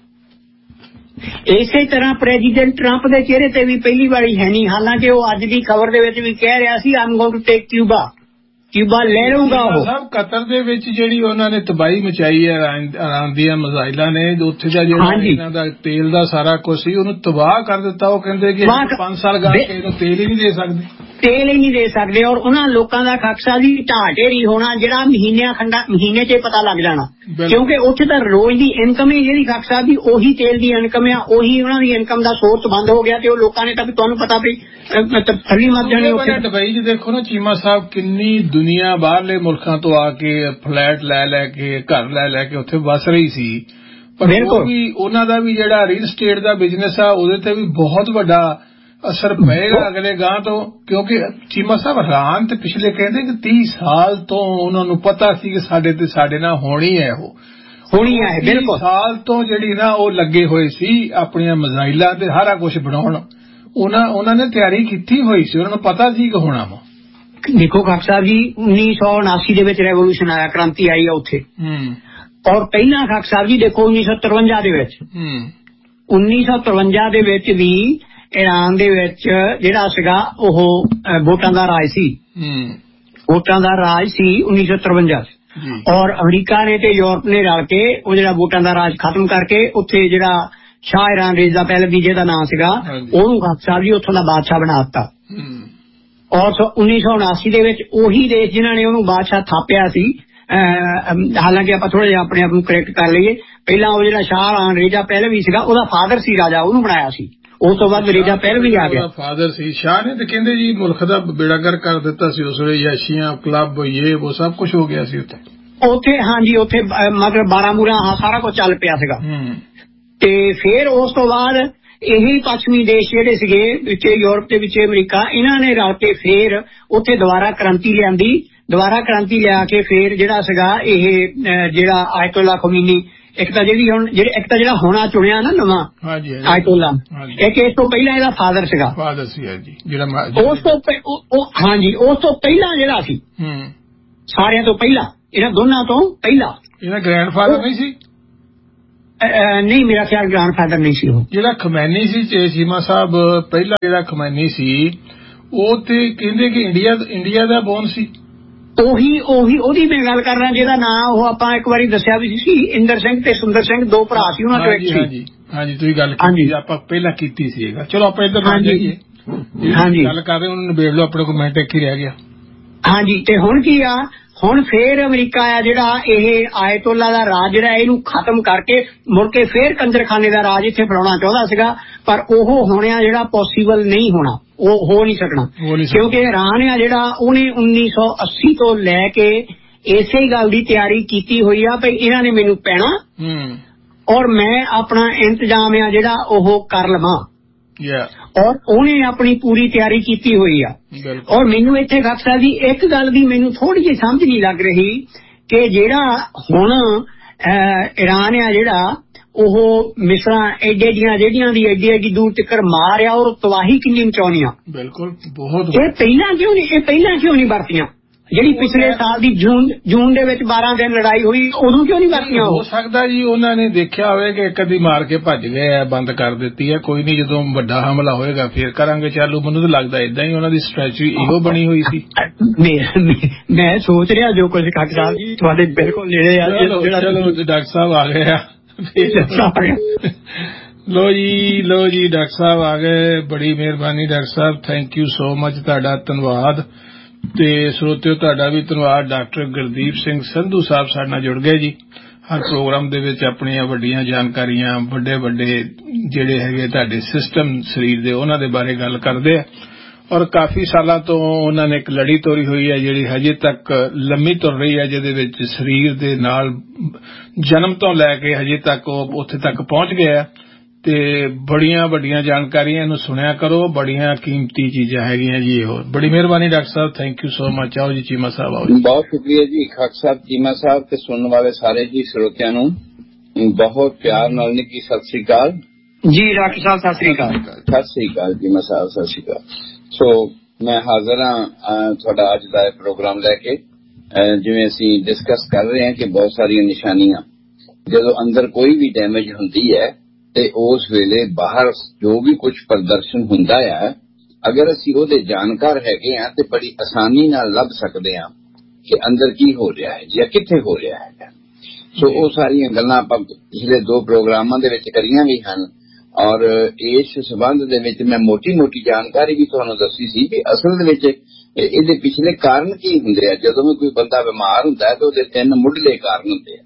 ਇਸੇ ਤਰ੍ਹਾਂ ਪ੍ਰੈਜ਼ੀਡੈਂਟ ਟਰੰਪ ਦੇ ਚਿਹਰੇ ਤੇ ਵੀ ਪਹਿਲੀ ਵਾਰੀ ਹੈ ਨਹੀਂ। ਹਾਲਾਂਕਿ ਉਹ ਅੱਜ ਦੀ ਖਬਰ ਦੇ ਵਿੱਚ ਵੀ ਕਹਿ ਰਿਹਾ ਸੀ I'm going to take Cuba, Cuba ਲੈ ਲਊਗਾ ਉਹ। ਸਭ ਕਤਰ ਦੇ ਵਿੱਚ ਜਿਹੜੀ ਉਹਨਾਂ ਨੇ ਤਬਾਹੀ ਮਚਾਈ ਹੈ ਇਰਾਨ ਦੀਆਂ ਮਿਜ਼ਾਈਲਾਂ ਨੇ, ਉੱਥੇ ਦਾ ਜਿਹੜਾ ਇਹਨਾਂ ਦਾ ਤੇਲ ਦਾ ਸਾਰਾ ਕੁਝ ਸੀ ਉਹਨੂੰ ਤਬਾਹ ਕਰ ਦਿੱਤਾ। ਉਹ ਕਹਿੰਦੇ ਕਿ ਪੰਜ ਸਾਲ ਗਾ ਕੇ ਇਹਨੂੰ ਤੇਲ ਹੀ ਨਹੀਂ ਦੇ ਸਕਦੇ, ਤੇਲ ਹੀ ਨਹੀਂ ਦੇ ਸਕਦੇ। ਔਰ ਉਹਨਾਂ ਲੋਕਾਂ ਦਾ ਖਕਸਾ ਵੀ ਢਾਹ ਢੇਰੀ ਹੋਣਾ ਜਿਹੜਾ ਮਹੀਨਿਆਂ ਖੰਡਾ ਮਹੀਨੇ 'ਚ ਪਤਾ ਲੱਗ ਜਾਣਾ, ਕਿਉਂਕਿ ਉੱਥੇ ਤਾਂ ਰੋਜ਼ ਦੀ ਇਨਕਮ ਹੀ ਜਿਹੜੀ ਖਕਸਾ ਦੀ ਉਹੀ ਤੇਲ ਦੀ ਇਨਕਮ ਆ, ਉਹੀ ਉਹਨਾਂ ਦੀ ਇਨਕਮ ਦਾ ਸੋਰਸ ਬੰਦ ਹੋ ਗਿਆ ਤੇ ਉਹ ਲੋਕਾਂ ਨੇ ਤਾਂ ਤੁਹਾਨੂੰ ਪਤਾ ਵੀ ਥੱਲੀ ਮਰ ਜਾਣੇ। ਦੁਬਈ 'ਚ ਦੇਖੋ ਨਾ ਚੀਮਾ ਸਾਹਿਬ, ਕਿੰਨੀ ਦੁਨੀਆ ਬਾਹਰਲੇ ਮੁਲਕਾਂ ਤੋਂ ਆ ਕੇ ਫਲੈਟ ਲੈ ਲੈ ਕੇ ਘਰ ਲੈ ਲੈ ਕੇ ਉੱਥੇ ਵਸ ਰਹੀ ਸੀ, ਪਰ ਉਹ ਵੀ ਉਹਨਾਂ ਦਾ ਵੀ ਜਿਹੜਾ ਰੀਅਲ ਸਟੇਟ ਦਾ ਬਿਜ਼ਨਸ ਆ ਉਹਦੇ ਤੇ ਵੀ ਬਹੁਤ ਵੱਡਾ ਅਸਰ ਪਏਗਾ ਅਗਲੇ ਗਾਂ ਤੋਂ। ਕਿਉਂਕਿ ਚੀਮਾ ਸਾਹਿਬ ਹੈਰਾਨ ਤੇ ਪਿਛਲੇ ਕਹਿੰਦੇ ਕਿ ਤੀਹ ਸਾਲ ਤੋਂ ਉਹਨਾਂ ਨੂੰ ਪਤਾ ਸੀ ਕਿ ਸਾਡੇ ਤੇ ਸਾਡੇ ਨਾਲ ਹੋਣੀ ਹੈ, ਉਹ ਹੋਣੀ ਹੈ ਬਿਲਕੁਲ ਸਾਲ ਤੋਂ ਜਿਹੜੀ ਨਾ ਉਹ ਲੱਗੇ ਹੋਏ ਸੀ ਆਪਣੀਆਂ ਮਿਜ਼ਾਈਲਾਂ ਤੇ ਸਾਰਾ ਕੁਝ ਬਣਾਉਣ। ਉਹਨਾਂ ਉਹਨਾਂ ਨੇ ਤਿਆਰੀ ਕੀਤੀ ਹੋਈ ਸੀ, ਉਹਨਾਂ ਨੂੰ ਪਤਾ ਸੀ ਕਿ ਹੋਣਾ ਵਾ। ਦੇਖੋ ਖਾਕ ਸਾਹਿਬ ਜੀ ਉੱਨੀ ਸੌ ਉਨਾਸੀ ਦੇ ਵਿੱਚ ਰੈਵੋਲੂਸ਼ਨ ਆਇਆ, ਕ੍ਰਾਂਤੀ ਆਈ ਆ ਉੱਥੇ। ਔਰ ਪਹਿਲਾਂ ਖਾਕ ਸਾਹਿਬ ਜੀ ਦੇਖੋ ਉੱਨੀ ਸੌ ਤਰਵੰਜਾ ਦੇ ਵਿੱਚ ਉੱਨੀ ਸੌ ਤਰਵੰਜਾ ਦੇ ਵਿੱਚ ਵੀ ਈਰਾਨ ਦੇ ਵਿੱਚ ਜਿਹੜਾ ਸੀਗਾ ਉਹ ਵੋਟਾਂ ਦਾ ਰਾਜ ਸੀ, ਵੋਟਾਂ ਦਾ ਰਾਜ ਸੀ ਉੱਨੀ ਸੌ ਤਰਵੰਜਾ ਚ। ਔਰ ਅਮਰੀਕਾ ਨੇ ਤੇ ਯੂਰਪ ਨੇ ਰਲ ਕੇ ਉਹ ਜਿਹੜਾ ਵੋਟਾਂ ਦਾ ਰਾਜ ਖਤਮ ਕਰਕੇ ਉੱਥੇ ਜਿਹੜਾ ਸ਼ਾਹ ਇਰਾਨ ਰੇਜ਼ਾ ਪਹਿਲਵੀ ਜਿਹਦਾ ਨਾਂ ਸੀਗਾ ਉਹਨੂੰ ਖਾਕ ਸਾਹਿਬ ਜੀ ਉੱਥੋਂ ਦਾ ਬਾਦਸ਼ਾਹ ਬਣਾ ਦਿੱਤਾ। ਔਰ ਉੱਨੀ ਸੌ ਉਨਾਸੀ ਦੇ ਵਿੱਚ ਉਹੀ ਦੇਸ਼ ਜਿਨ੍ਹਾਂ ਨੇ ਉਹਨੂੰ ਬਾਦਸ਼ਾਹ ਥਾਪਿਆ ਸੀ, ਹਾਲਾਂਕਿ ਆਪਾਂ ਥੋੜਾ ਜਿਹਾ ਆਪਣੇ ਆਪ ਨੂੰ ਕਰੈਕਟ ਕਰ ਲਈਏ, ਪਹਿਲਾਂ ਉਹ ਜਿਹੜਾ ਸ਼ਾਹ ਇਰਾਨ ਰੇਜ਼ਾ ਪਹਿਲਵੀ ਸੀਗਾ ਉਹਦਾ ਫਾਦਰ ਸੀ ਰਾਜਾ, ਉਹਨੂੰ ਬਣਾਇਆ ਸੀ। ਉਸ ਤੋਂ ਬਾਅਦ ਰੇਜ਼ਾ ਪਹਿਲਵੀ ਆ ਗਿਆ, ਫਾਦਰ ਸੀ ਸ਼ਾਹ ਨੇ। ਤੇ ਕਹਿੰਦੇ ਜੀ ਮੁਲਕ ਦਾ ਬੇੜਾਗਰ ਕਰ ਦਿੱਤਾ ਸੀ ਉਸ ਵੇਲੇ, ਯਾਸ਼ੀਆਂ ਕਲੱਬ ਇਹ ਉਹ ਸਭ ਕੁਝ ਹੋ ਗਿਆ ਸੀ ਉੱਥੇ ਉੱਥੇ ਹਾਂਜੀ ਉੱਥੇ ਮਤਲਬ ਬਾਰਾਮੂਲਾ ਸਾਰਾ ਕੁਝ ਚੱਲ ਪਿਆ ਸੀਗਾ। ਤੇ ਫਿਰ ਉਸ ਤੋਂ ਬਾਅਦ ਇਹੀ ਪੱਛਮੀ ਦੇਸ਼ ਜਿਹੜੇ ਸੀਗੇ ਵਿੱਚ ਯੂਰਪ ਦੇ ਵਿੱਚ ਅਮਰੀਕਾ, ਇਹਨਾਂ ਨੇ ਰਲ ਕੇ ਫਿਰ ਉੱਥੇ ਦੁਬਾਰਾ ਕ੍ਰਾਂਤੀ ਲਿਆਂਦੀ। ਦੁਬਾਰਾ ਕ੍ਰਾਂਤੀ ਲਿਆ ਕੇ ਫਿਰ ਜਿਹੜਾ ਸੀਗਾ ਇਹ ਜਿਹੜਾ ਆਇਤੁੱਲਾ ਖਮੀਨੀ, ਇੱਕ ਤਾਂ ਜਿਹੜੀ ਹੁਣ ਜਿਹੜੇ ਇੱਕ ਤਾਂ ਜਿਹੜਾ ਹੋਣਾ ਚੁਣਿਆ ਨਾ ਨਵਾਂ ਆਇਤੁੱਲਾ, ਇੱਕ ਇਸ ਤੋਂ ਪਹਿਲਾਂ ਇਹਦਾ ਫਾਦਰ ਸੀਗਾ, ਫਾਦਰ ਸੀ ਜੀ ਜਿਹੜਾ ਉਸ ਤੋਂ ਹਾਂਜੀ ਉਸ ਤੋਂ ਪਹਿਲਾਂ ਜਿਹੜਾ ਸੀ ਸਾਰਿਆਂ ਤੋਂ ਪਹਿਲਾਂ, ਇਹਨਾਂ ਦੋਨਾਂ ਤੋਂ ਪਹਿਲਾਂ ਇਹਦਾ ਗ੍ਰੈਂਡ ਫਾਦਰ ਨਹੀਂ ਸੀ। ਨਹੀਂ ਮੇਰਾ ਖਿਆਲ ਗ੍ਰੈਂਡ ਫਾਦਰ ਨਹੀਂ ਸੀ ਉਹ ਜਿਹੜਾ ਖਮੈਨੀ ਸੀ ਚੀਮਾ ਸਾਹਿਬ, ਪਹਿਲਾ ਜਿਹੜਾ ਖਮੈਨੀ ਸੀ ਉਹ ਤੇ ਕਹਿੰਦੇ ਕਿ ਇੰਡੀਆ ਇੰਡੀਆ ਦਾ ਬੋਰਨ ਸੀ। ਉਹੀ ਉਹੀ ਉਹਦੀ ਮੈਂ ਗੱਲ ਕਰ ਰਿਹਾ ਜਿਹਦਾ ਨਾਂ ਉਹ ਆਪਾਂ ਇੱਕ ਵਾਰੀ ਦੱਸਿਆ ਵੀ ਸੀ, ਇੰਦਰ ਸਿੰਘ ਤੇ ਸੁੰਦਰ ਸਿੰਘ ਦੋ ਭਰਾ ਸੀ, ਉਹਨਾਂ ਚੋਂ ਇੱਕ ਸੀ। ਹਾਂਜੀ ਹਾਂਜੀ ਤੁਸੀਂ ਗੱਲ ਕੀਤੀ, ਆਪਾਂ ਪਹਿਲਾਂ ਕੀਤੀ ਸੀ। ਚਲੋ ਆਪਾਂ ਇੱਧਰ ਬਣ ਜਾਈਏ, ਹਾਂਜੀ ਗੱਲ ਕਰ ਰਹੇ ਉਹਨੂੰ ਨਿਬੇੜ ਲਓ, ਆਪਣੇ ਕੋਲ ਮਿੰਟ ਇੱਕ ਹੀ ਰਹਿ ਗਿਆ। ਹਾਂਜੀ ਤੇ ਹੁਣ ਕੀ ਆ, ਹੁਣ ਫੇਰ ਅਮਰੀਕਾ ਆ ਜਿਹੜਾ ਇਹ ਆਇਤੁੱਲਾ ਦਾ ਰਾਜ ਜਿਹੜਾ ਇਹਨੂੰ ਖਤਮ ਕਰਕੇ ਮੁੜ ਕੇ ਫੇਰ ਕੰਜਰਖਾਨੇ ਦਾ ਰਾਜ ਇੱਥੇ ਬਣਾਉਣਾ ਚਾਹੁੰਦਾ ਸੀਗਾ, ਪਰ ਉਹ ਹੋਣਿਆ ਜਿਹੜਾ ਪੋਸੀਬਲ ਨਹੀਂ ਹੋਣਾ, ਉਹ ਹੋ ਨਹੀਂ ਸਕਣਾ। ਕਿਉਂਕਿ ਇਰਾਨ ਆ ਜਿਹੜਾ ਉਹਨੇ ਉੱਨੀ ਸੌ ਅੱਸੀ ਤੋਂ ਲੈ ਕੇ ਇਸੇ ਗੱਲ ਦੀ ਤਿਆਰੀ ਕੀਤੀ ਹੋਈ ਆ ਭਈ ਇਹਨਾਂ ਨੇ ਮੈਨੂੰ ਪੈਣਾ ਔਰ ਮੈਂ ਆਪਣਾ ਇੰਤਜ਼ਾਮ ਆ ਜਿਹੜਾ ਉਹ ਕਰ ਲਵਾਂ। ਔਰ ਉਹਨੇ ਆਪਣੀ ਪੂਰੀ ਤਿਆਰੀ ਕੀਤੀ ਹੋਈ ਆ। ਔਰ ਮੈਨੂੰ ਇੱਥੇ ਖਾਕਸਾ ਜੀ ਇੱਕ ਗੱਲ ਦੀ ਮੈਨੂੰ ਥੋੜੀ ਜਿਹੀ ਸਮਝ ਨਹੀਂ ਲੱਗ ਰਹੀ ਕਿ ਜਿਹੜਾ ਹੁਣ ਈਰਾਨ ਆ ਜਿਹੜਾ ਉਹ ਮਿਸਰਾਂ ਐਡੇ ਦੀਆਂ ਜਿਹੜੀਆਂ ਦੀ ਐਡੀ ਐਡੀ ਦੂਰ ਤੱਕ ਮਾਰਿਆ ਔਰ ਤਬਾਹੀ ਕਿੰਨੀ ਮਚਾਉਣੀ ਆ। ਬਿਲਕੁਲ ਬਹੁਤ। ਇਹ ਪਹਿਲਾਂ ਕਿਉਂ ਨਹੀਂ ਇਹ ਪਹਿਲਾਂ ਕਿਉਂ ਨਹੀਂ ਵਰਤੀਆਂ? ਜਿਹੜੀ ਪਿਛਲੇ ਸਾਲ ਦੀ ਜੂਨ ਜੂਨ ਦੇ ਵਿੱਚ ਬਾਰਾਂ ਦਿਨ ਲੜਾਈ ਹੋਈ ਉਦੋਂ ਕਿਉਂ ਨਹੀਂ ਵਰਤੀਆਂ? ਹੋ ਸਕਦਾ ਜੀ ਉਹਨਾਂ ਨੇ ਦੇਖਿਆ ਹੋਵੇ ਕਿ ਇੱਕ ਅੱਧੀ ਮਾਰ ਕੇ ਭੱਜ ਗਏ ਆ, ਬੰਦ ਕਰ ਦਿੱਤੀ ਹੈ, ਕੋਈ ਨਹੀਂ ਜਦੋਂ ਵੱਡਾ ਹਮਲਾ ਹੋਏਗਾ ਫੇਰ ਕਰਾਂਗੇ ਚਾਲੂ। ਮੈਨੂੰ ਤਾਂ ਲੱਗਦਾ ਏਦਾਂ ਹੀ ਉਹਨਾਂ ਦੀ ਸਟ੍ਰੈਟਜੀ ਇਹੋ ਬਣੀ ਹੋਈ ਸੀ। ਮੈਂ ਸੋਚ ਰਿਹਾ ਜੋ ਕੁਝ ਖੱਟ ਸਾਹਿਬ ਜੀ ਤੁਹਾਡੇ ਬਿਲਕੁਲ ਨੇੜੇ ਆ। ਚਲੋ ਡਾਕਟਰ ਸਾਹਿਬ ਆ ਗਏ ਆ। ਲੋ ਜੀ ਲੋ ਜੀ ਡਾਕਟਰ ਸਾਹਿਬ ਆ ਗਏ, ਬੜੀ ਮਿਹਰਬਾਨੀ doctor Sahib, thank you so much, ਤੁਹਾਡਾ ਧੰਨਵਾਦ। ਤੇ ਸਰੋਤਿਓ ਤੁਹਾਡਾ ਵੀ ਧੰਨਵਾਦ। ਡਾਕਟਰ ਗੁਰਦੀਪ ਸਿੰਘ ਸੰਧੂ ਸਾਹਿਬ ਸਾਡੇ ਨਾਲ ਜੁੜ ਗਏ ਜੀ। ਹਰ ਪ੍ਰੋਗਰਾਮ ਦੇ ਵਿੱਚ ਆਪਣੀਆਂ ਵੱਡੀਆਂ ਜਾਣਕਾਰੀਆਂ, ਵੱਡੇ ਵੱਡੇ ਜਿਹੜੇ ਹੈਗੇ ਤੁਹਾਡੇ ਸਿਸਟਮ ਸਰੀਰ ਦੇ, ਉਹਨਾਂ ਦੇ ਬਾਰੇ ਗੱਲ ਕਰਦੇ ਆ। ਔਰ ਕਾਫੀ ਸਾਲਾਂ ਤੋਂ ਉਹਨਾਂ ਨੇ ਇੱਕ ਲੜੀ ਤੋਰੀ ਹੋਈ ਹੈ ਜਿਹੜੀ ਹਜੇ ਤੱਕ ਲੰਮੀ ਤੁਰ ਰਹੀ ਹੈ, ਜਿਹਦੇ ਵਿੱਚ ਸਰੀਰ ਦੇ ਨਾਲ ਜਨਮ ਤੋਂ ਲੈ ਕੇ ਹਜੇ ਤੱਕ ਉਹ ਉੱਥੇ ਤੱਕ ਪਹੁੰਚ ਗਿਆ। ਤੇ ਬੜੀਆਂ ਵੱਡੀਆਂ ਜਾਣਕਾਰੀਆਂ ਇਹਨੂੰ ਸੁਣਿਆ ਕਰੋ, ਬੜੀਆਂ ਕੀਮਤੀ ਚੀਜ਼ਾਂ ਹੈਗੀਆਂ ਜੀ। ਇਹ ਬੜੀ ਮਿਹਰਬਾਨੀ doctor Sahib, thank you so much. ਆਓ ਜੀ ਚੀਮਾ ਸਾਹਿਬ, ਆਓ ਜੀ। ਬਹੁਤ ਸ਼ੁਕਰੀਆ ਜੀ ਖਾਕ ਸਾਹਿਬ, ਚੀਮਾ ਸਾਹਿਬ ਤੇ ਸੁਣਨ ਵਾਲੇ ਸਾਰੇ ਜੀ ਸਰੋਤਿਆਂ ਨੂੰ ਬਹੁਤ ਪਿਆਰ ਨਾਲ ਨਿੱਕੀ ਸਤਿ ਸ੍ਰੀ ਅਕਾਲ ਜੀ। ਡਾਕਟਰ ਸਾਹਿਬ ਸਤਿ ਸ੍ਰੀ ਅਕਾਲ। ਸਤਿ ਸ੍ਰੀ ਅਕਾਲ ਜੀ। ਮੈਂ ਸਾਹਿਬ ਸਤਿ ਸ੍ਰੀ ਅਕਾਲ। ਸੋ ਮੈਂ ਹਾਜ਼ਰ ਹਾਂ ਤੁਹਾਡਾ ਅੱਜ ਦਾ ਪ੍ਰੋਗਰਾਮ ਲੈ ਕੇ। ਜਿਵੇਂ ਅਸੀਂ ਡਿਸਕਸ ਕਰ ਰਹੇ ਹਾਂ ਕਿ ਬਹੁਤ ਸਾਰੀਆਂ ਨਿਸ਼ਾਨੀਆਂ ਜਦੋਂ ਅੰਦਰ ਕੋਈ ਵੀ ਡੈਮੇਜ ਹੁੰਦੀ ਹੈ ਤੇ ਉਸ ਵੇਲੇ ਬਾਹਰ ਜੋ ਵੀ ਕੁਝ ਪ੍ਰਦਰਸ਼ਨ ਹੁੰਦਾ ਹੈ, ਅਗਰ ਅਸੀਂ ਉਹਦੇ ਜਾਣਕਾਰ ਹੈਗੇ ਹਾਂ ਤੇ ਬੜੀ ਆਸਾਨੀ ਨਾਲ ਲੱਭ ਸਕਦੇ ਹਾਂ ਕਿ ਅੰਦਰ ਕੀ ਹੋ ਰਿਹਾ ਹੈ ਜਾਂ ਕਿੱਥੇ ਹੋ ਰਿਹਾ ਹੈ। ਸੋ ਉਹ ਸਾਰੀਆਂ ਗੱਲਾਂ ਆਪਾਂ ਪਿਛਲੇ ਦੋ ਪ੍ਰੋਗਰਾਮਾਂ ਦੇ ਵਿੱਚ ਕਰੀਆਂ ਵੀ ਹਨ ਔਰ ਇਸ ਸਬੰਧ ਦੇ ਵਿੱਚ ਮੈਂ ਮੋਟੀ ਮੋਟੀ ਜਾਣਕਾਰੀ ਵੀ ਤੁਹਾਨੂੰ ਦੱਸੀ ਸੀ ਕਿ ਅਸਲ ਦੇ ਵਿੱਚ ਇਹਦੇ ਪਿਛਲੇ ਕਾਰਨ ਕੀ ਹੁੰਦੇ ਆ। ਜਦੋਂ ਵੀ ਕੋਈ ਬੰਦਾ ਬਿਮਾਰ ਹੁੰਦਾ ਹੈ ਤਾਂ ਉਹਦੇ ਤਿੰਨ ਮੁੱਢਲੇ ਕਾਰਨ ਹੁੰਦੇ ਆ।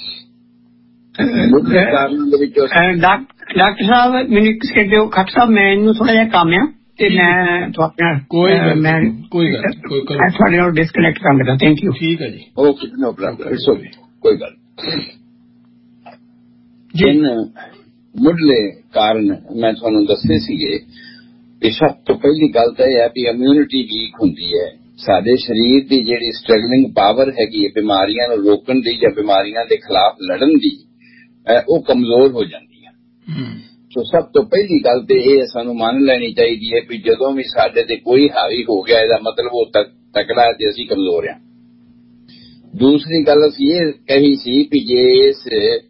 ਮੁੱਢਲੇ ਕਾਰਨ ਦੇ ਵਿੱਚ ਡਾਕਟਰ ਸਾਹਿਬ ਮੈਨੂੰ ਇੱਕ ਸਕਿੰਟ ਦਿਓ। ਖੱਟ ਸਾਹਿਬ ਮੈਨੂੰ ਥੋੜਾ ਜਿਹਾ ਕੰਮ ਆ ਤੇ ਮੈਂ ਤੁਹਾਡਾ ਕੋਈ ਮੈਂ ਕੋਈ ਗੱਲ ਕੋਈ ਤੁਹਾਡੇ ਨਾਲ ਡਿਸਕਨੈਕਟ ਕਰ ਲੈਂਦਾ। Thank you. ਠੀਕ ਹੈ ਜੀ। Okay, no problem, it's okay, ਕੋਈ ਗੱਲ। ਜਿਨ ਮੁੱਢਲੇ ਕਾਰਨ ਮੈਂ ਤੁਹਾਨੂੰ ਦੱਸੇ ਸੀਗੇ ਕਿ ਸਭ ਤੋਂ ਪਹਿਲੀ ਗੱਲ ਤਾਂ ਇਹ ਹੈ ਵੀ ਇਮਿਊਨਿਟੀ ਵੀਕ ਹੁੰਦੀ ਹੈ। ਸਾਡੇ ਸਰੀਰ ਦੀ ਜਿਹੜੀ ਸਟਰਗਲਿੰਗ ਪਾਵਰ ਹੈਗੀ ਹੈ ਬਿਮਾਰੀਆਂ ਨੂੰ ਰੋਕਣ ਦੀ ਜਾਂ ਬਿਮਾਰੀਆਂ ਦੇ ਖਿਲਾਫ ਲੜਨ ਦੀ, ਉਹ ਕਮਜ਼ੋਰ ਹੋ ਜਾਂਦੀ ਹੈ। ਸੋ ਸਭ ਤੋਂ ਪਹਿਲੀ ਗੱਲ ਤੇ ਇਹ ਸਾਨੂੰ ਮੰਨ ਲੈਣੀ ਚਾਹੀਦੀ ਹੈ ਵੀ ਜਦੋਂ ਵੀ ਸਾਡੇ ਤੇ ਕੋਈ ਹਾਵੀ ਹੋ ਗਿਆ ਇਹਦਾ ਮਤਲਬ ਉਹ ਤਕੜਾ ਤੇ ਅਸੀਂ ਕਮਜ਼ੋਰ ਹਾਂ। ਦੂਸਰੀ ਗੱਲ ਅਸੀਂ ਇਹ ਕਹੀ ਸੀ ਵੀ ਜੇ ਇਸ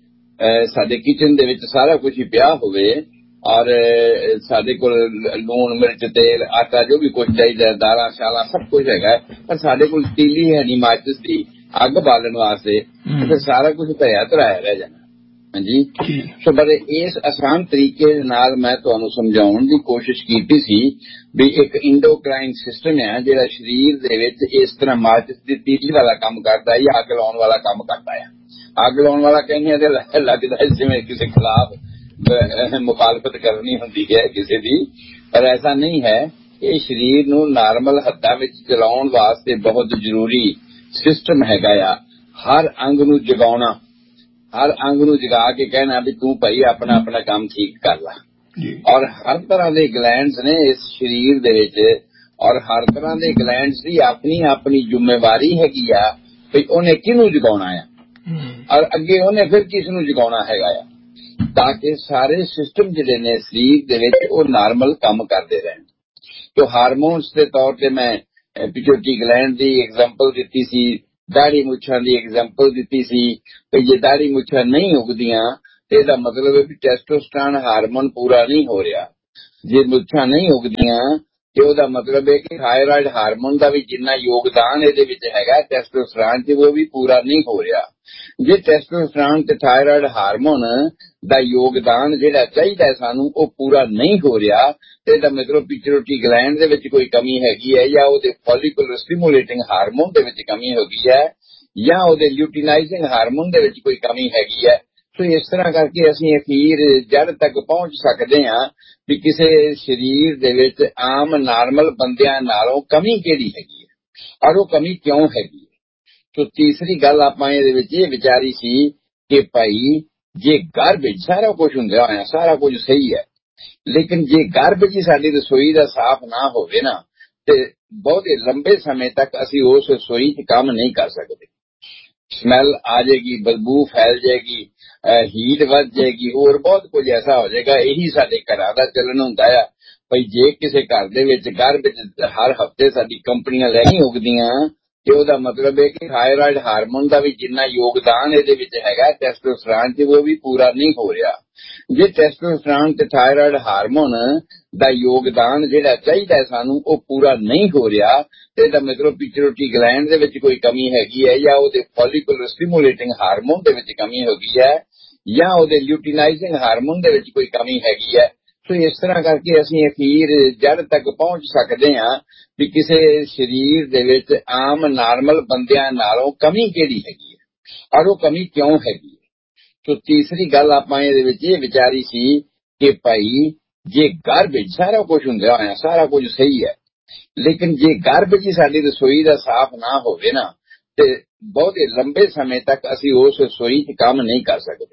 ਸਾਡੇ ਕਿਚਨ ਦੇ ਵਿੱਚ ਸਾਰਾ ਕੁਝ ਹੀ ਪਿਆ ਹੋਵੇ ਔਰ ਸਾਡੇ ਕੋਲ ਲੂਣ ਮਿਰਚ ਤੇਲ ਆਟਾ ਜੋ ਵੀ ਕੁਝ ਚਾਹੀਦਾ ਦਾਲਾਂ ਸ਼ਾਲਾਂ ਸਭ ਕੁਝ ਹੈਗਾ, ਪਰ ਸਾਡੇ ਕੋਲ ਤੀਲੀ ਹੈ ਨਹੀਂ ਮਾਚਿਸ ਦੀ ਅੱਗ ਬਾਲਣ ਵਾਸਤੇ, ਫਿਰ ਸਾਰਾ ਕੁਝ ਧਰਿਆ ਧਰਾਇਆ ਰਹਿ ਜਾਣਾ। ਹਾਂਜੀ। ਸੋ ਬੜੇ ਇਸ ਆਸਾਨ ਤਰੀਕੇ ਨਾਲ ਮੈਂ ਤੁਹਾਨੂੰ ਸਮਝਾਉਣ ਦੀ ਕੋਸ਼ਿਸ਼ ਕੀਤੀ ਸੀ ਵੀ ਇੱਕ ਇੰਡੋਕ੍ਰਾਈਨ ਸਿਸਟਮ ਹੈ ਜਿਹੜਾ ਸਰੀਰ ਦੇ ਵਿੱਚ ਇਸ ਤਰ੍ਹਾਂ ਮਾਚਿਸ ਦੀ ਤੀਲੀ ਵਾਲਾ ਕੰਮ ਕਰਦਾ ਹੈ ਜਾਂ ਅੱਗ ਲਾਉਣ ਵਾਲਾ ਕੰਮ ਕਰਦਾ ਹੈ। ਅੱਗ ਲਾਉਣ ਵਾਲਾ ਕਹਿੰਦੇ ਤੇ ਲੱਗਦਾ ਜਿਵੇਂ ਕਿਸੇ ਖਿਲਾਫ ਮੁਖਾਲਫਤ ਕਰਨੀ ਹੁੰਦੀ ਹੈ ਕਿਸੇ ਦੀ, ਪਰ ਐਸਾ ਨਹੀਂ ਹੈ। ਇਹ ਸਰੀਰ ਨੂੰ ਨਾਰਮਲ ਹੱਦਾਂ ਵਿੱਚ ਚਲਾਉਣ ਵਾਸਤੇ ਬਹੁਤ ਜ਼ਰੂਰੀ ਸਿਸਟਮ ਹੈਗਾ ਆ। ਹਰ ਅੰਗ ਨੂੰ ਜਗਾਉਣਾ, ਹਰ ਅੰਗ ਨੂੰ ਜਗਾ ਕੇ ਕਹਿਣਾ ਵੀ ਤੂੰ ਭਾਈ ਆਪਣਾ ਆਪਣਾ ਕੰਮ ਠੀਕ ਕਰ ਲਾ। ਔਰ ਹਰ ਤਰ੍ਹਾਂ ਦੇ ਗਲੈਂਡਸ ਨੇ ਇਸ ਸਰੀਰ ਦੇ ਵਿੱਚ ਔਰ ਹਰ ਤਰ੍ਹਾਂ ਦੇ ਗਲੈਂਡਸ ਦੀ ਆਪਣੀ ਆਪਣੀ ਜ਼ਿੰਮੇਵਾਰੀ ਹੈਗੀ ਆ ਵੀ ਉਹਨੇ ਕਿਹਨੂੰ ਜਗਾਉਣਾ ਆ ਔਰ ਅੱਗੇ ਉਹਨੇ ਫਿਰ ਕਿਸ ਨੂੰ ਜਗਾਉਣਾ ਹੈਗਾ ਆ, ਤਾਂ ਕਿ ਸਾਰੇ ਸਿਸਟਮ ਜਿਹੜੇ ਨੇ ਸਰੀਰ ਦੇ ਵਿੱਚ ਉਹ ਨਾਰਮਲ ਕੰਮ ਕਰਦੇ ਰਹਿਣ। ਜੋ ਹਾਰਮੋਨਸ ਦੇ ਤੌਰ ਤੇ ਮੈਂ ਪਿਟਿਊਟਰੀ ਗਲੈਂਡ ਦੀ ਐਗਜ਼ਾਮਪਲ ਦਿੱਤੀ ਸੀ, ਦਾੜੀ ਮੁੱਛਾਂ ਦੀ ਐਗਜ਼ਾਮਪਲ ਦਿੱਤੀ ਸੀ ਕਿ ਜੇ ਦਾੜੀ ਮੁੱਛਾਂ ਨਹੀਂ ਉਗਦੀਆਂ ਤੇ ਇਹਦਾ ਮਤਲਬ ਹੈ ਵੀ ਟੈਸਟੋਸਟੈਰੋਨ ਹਾਰਮੋਨ ਪੂਰਾ ਨਹੀਂ ਹੋ ਰਿਹਾ। ਜੇ ਮੁੱਛਾਂ ਨਹੀਂ ਉਗਦੀਆਂ ਤੇ ਉਹਦਾ ਮਤਲਬ ਹੈ ਕਿ ਥਾਇਰਾਇਡ ਹਾਰਮੋਨ ਦਾ ਵੀ ਜਿੰਨਾ ਯੋਗਦਾਨ ਇਹਦੇ ਵਿੱਚ ਹੈਗਾ ਟੈਸਟੋਸਟੈਰੋਨ ਤੇ ਉਹ ਵੀ ਪੂਰਾ ਨਹੀਂ ਹੋ ਰਿਹਾ। ਜੇ ਟੈਸਟੋਸਟੈਰੋਨ ਤੇ ਥਾਇਰਾਇਡ ਹਾਰਮੋਨ ਦਾ ਯੋਗਦਾਨ ਜਿਹੜਾ ਚਾਹੀਦਾ ਸਾਨੂੰ ਉਹ ਪੂਰਾ ਨਹੀਂ ਹੋ ਰਿਹਾ ਤੇ ਇਹਦਾ ਮਤਲਬ ਪਿਟਿਊਟਰੀ ਗਲੈਂਡ ਦੇ ਵਿੱਚ ਕੋਈ ਕਮੀ ਹੈਗੀ ਹੈ ਜਾਂ ਉਹਦੇ ਫੋਲੀਕੂਲਰ ਸਟਿਮੂਲੇਟਿੰਗ ਹਾਰਮੋਨ ਦੇ ਵਿੱਚ ਕਮੀ ਹੋ ਗਈ ਹੈ ਜਾਂ ਉਹਦੇ ਲਿਊਟੀਨਾਈਜ਼ਿੰਗ ਹਾਰਮੋਨ ਦੇ ਵਿੱਚ ਕੋਈ ਕਮੀ ਹੈਗੀ ਹੈ। ਸੋ ਇਸ ਤਰ੍ਹਾਂ ਕਰਕੇ ਅਸੀਂ ਅਖੀਰ ਜੜ ਤੱਕ ਪਹੁੰਚ ਸਕਦੇ ਹਾਂ ਵੀ ਕਿਸੇ ਸਰੀਰ ਦੇ ਵਿੱਚ ਆਮ ਨਾਰਮਲ ਬੰਦਿਆਂ ਨਾਲੋਂ ਕਮੀ ਕਿਹੜੀ ਹੈਗੀ ਹੈ ਔਰ ਉਹ ਕਮੀ ਕਿਉਂ ਹੈਗੀ ਹੈ। ਸੋ ਤੀਸਰੀ ਗੱਲ ਆਪਾਂ ਇਹਦੇ ਵਿੱਚ ਇਹ ਵਿਚਾਰੀ ਸੀ ਕਿ ਭਾਈ ਜੇ ਗਾਰਬੇਜ ਸਾਰਾ ਕੁਝ ਹੁੰਦਾ ਹੋਇਆ ਸਾਰਾ ਕੁਝ ਸਹੀ ਹੈ, ਲੇਕਿਨ ਜੇ ਗਾਰਬੇਜ ਹੀ ਸਾਡੀ ਰਸੋਈ ਦਾ ਸਾਫ਼ ਨਾ ਹੋਵੇ ਨਾ ਤੇ ਬਹੁਤੇ ਲੰਬੇ ਸਮੇਂ ਤੱਕ ਅਸੀਂ ਉਸ ਰਸੋਈ 'ਚ ਕੰਮ ਨਹੀਂ ਕਰ ਸਕਦੇ। ਸਮੈਲ ਆ ਜਾਏਗੀ, ਬਦਬੂ ਫੈਲ ਜਾਏਗੀ, ਹੀਟ ਵੱਧ ਜਾਏਗੀ, ਹੋਰ ਬਹੁਤ ਕੁਝ ਐਸਾ ਹੋ ਜਾਏਗਾ। ਇਹੀ ਸਾਡੇ ਘਰਾਂ ਦਾ ਚੱਲਣ ਹੁੰਦਾ ਆ। ਭਾਈ ਜੇ ਕਿਸੇ ਘਰ ਦੇ ਵਿੱਚ ਗਾਰਬੇਜ ਹਰ ਹਫ਼ਤੇ ਸਾਡੀ ਕੰਪਨੀਆਂ ਲੈ ਕੇ ਉਗਦੀਆਂ ਤੇ ਉਹਦਾ ਮਤਲਬ ਹੈ ਕਿ ਥਾਇਰਾਇਡ ਹਾਰਮੋਨ ਦਾ ਵੀ ਜਿੰਨਾ ਯੋਗਦਾਨ ਇਹਦੇ ਵਿੱਚ ਹੈਗਾ ਟੈਸਟੋਸਟੈਰੋਨ ਤੇ ਉਹ ਵੀ ਪੂਰਾ ਨਹੀਂ ਹੋ ਰਿਹਾ। ਜੇ ਟੈਸਟੋਸਟੈਰੋਨ ਤੇ ਥਾਇਰਾਇਡ ਹਾਰਮੋਨ ਦਾ ਯੋਗਦਾਨ ਜਿਹੜਾ ਚਾਹੀਦਾ ਸਾਨੂੰ ਉਹ ਪੂਰਾ ਨਹੀਂ ਹੋ ਰਿਹਾ ਤੇ ਇਹਦਾ ਮਤਲਬ ਪਿਟਿਊਟਰੀ ਗਲੈਂਡ ਦੇ ਵਿੱਚ ਕੋਈ ਕਮੀ ਹੈਗੀ ਹੈ ਜਾਂ ਉਹਦੇ ਫੋਲੀਕੂਲਰ ਸਟਿਮੂਲੇਟਿੰਗ ਹਾਰਮੋਨ ਦੇ ਵਿੱਚ ਕਮੀ ਹੋ ਗਈ ਹੈ ਜਾਂ ਉਹਦੇ ਲਿਊਟੀਨਾਈਜ਼ਿੰਗ ਹਾਰਮੋਨ ਦੇ ਵਿੱਚ ਕੋਈ ਕਮੀ ਹੈਗੀ ਹੈ। ਸੋ ਇਸ ਤਰ੍ਹਾਂ ਕਰਕੇ ਅਸੀਂ ਅਖੀਰ ਜੜ ਤੱਕ ਪਹੁੰਚ ਸਕਦੇ ਹਾਂ ਵੀ ਕਿਸੇ ਸਰੀਰ ਦੇ ਵਿੱਚ ਆਮ ਨਾਰਮਲ ਬੰਦਿਆਂ ਨਾਲੋਂ ਕਮੀ ਕਿਹੜੀ ਹੈਗੀ ਹੈ ਔਰ ਉਹ ਕਮੀ ਕਿਉਂ ਹੈਗੀ ਹੈ। ਸੋ ਤੀਸਰੀ ਗੱਲ ਆਪਾਂ ਇਹਦੇ ਵਿੱਚ ਇਹ ਵਿਚਾਰੀ ਸੀ ਕਿ ਭਾਈ ਜੇ ਗਾਰਬੇਜ ਸਾਰਾ ਕੁਝ ਹੁੰਦਾ ਹੋਇਆ ਸਾਰਾ ਕੁਝ ਸਹੀ ਹੈ, ਲੇਕਿਨ ਜੇ ਗਾਰਬੇਜ ਹੀ ਸਾਡੀ ਰਸੋਈ ਦਾ ਸਾਫ਼ ਨਾ ਹੋਵੇ ਨਾ ਤੇ ਬਹੁਤੇ ਲੰਬੇ ਸਮੇਂ ਤੱਕ ਅਸੀਂ ਉਸ ਰਸੋਈ 'ਚ ਕੰਮ ਨਹੀਂ ਕਰ ਸਕਦੇ।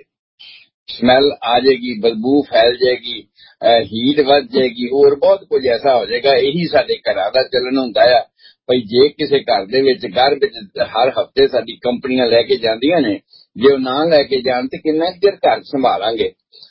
ਸਮੈਲ ਆ ਜਾਏਗੀ, ਬਦਬੂ ਫੈਲ ਜਾਏਗੀ, ਹੀਟ ਵੱਧ ਜਾਏਗੀ, ਹੋਰ ਬਹੁਤ ਕੁਝ ਐਸਾ ਹੋ ਜਾਏਗਾ। ਇਹੀ ਸਾਡੇ ਘਰਾਂ ਦਾ ਚੱਲਣ ਹੁੰਦਾ ਆ। ਭਾਈ ਜੇ ਕਿਸੇ ਘਰ ਦੇ ਵਿੱਚ ਗਾਰਬੇਜ ਹਰ ਹਫ਼ਤੇ ਸਾਡੀ ਕੰਪਨੀਆਂ ਲੈ ਕੇ ਜਾਂਦੀਆਂ ਨੇ ਜੇ ਉਹ ਨਾ ਲੈ ਕੇ ਜਾਣ ਤੇ ਕਿੰਨਾ ਚਿਰ ਘਰ ਸੰਭਾਲਾਂਗੇ।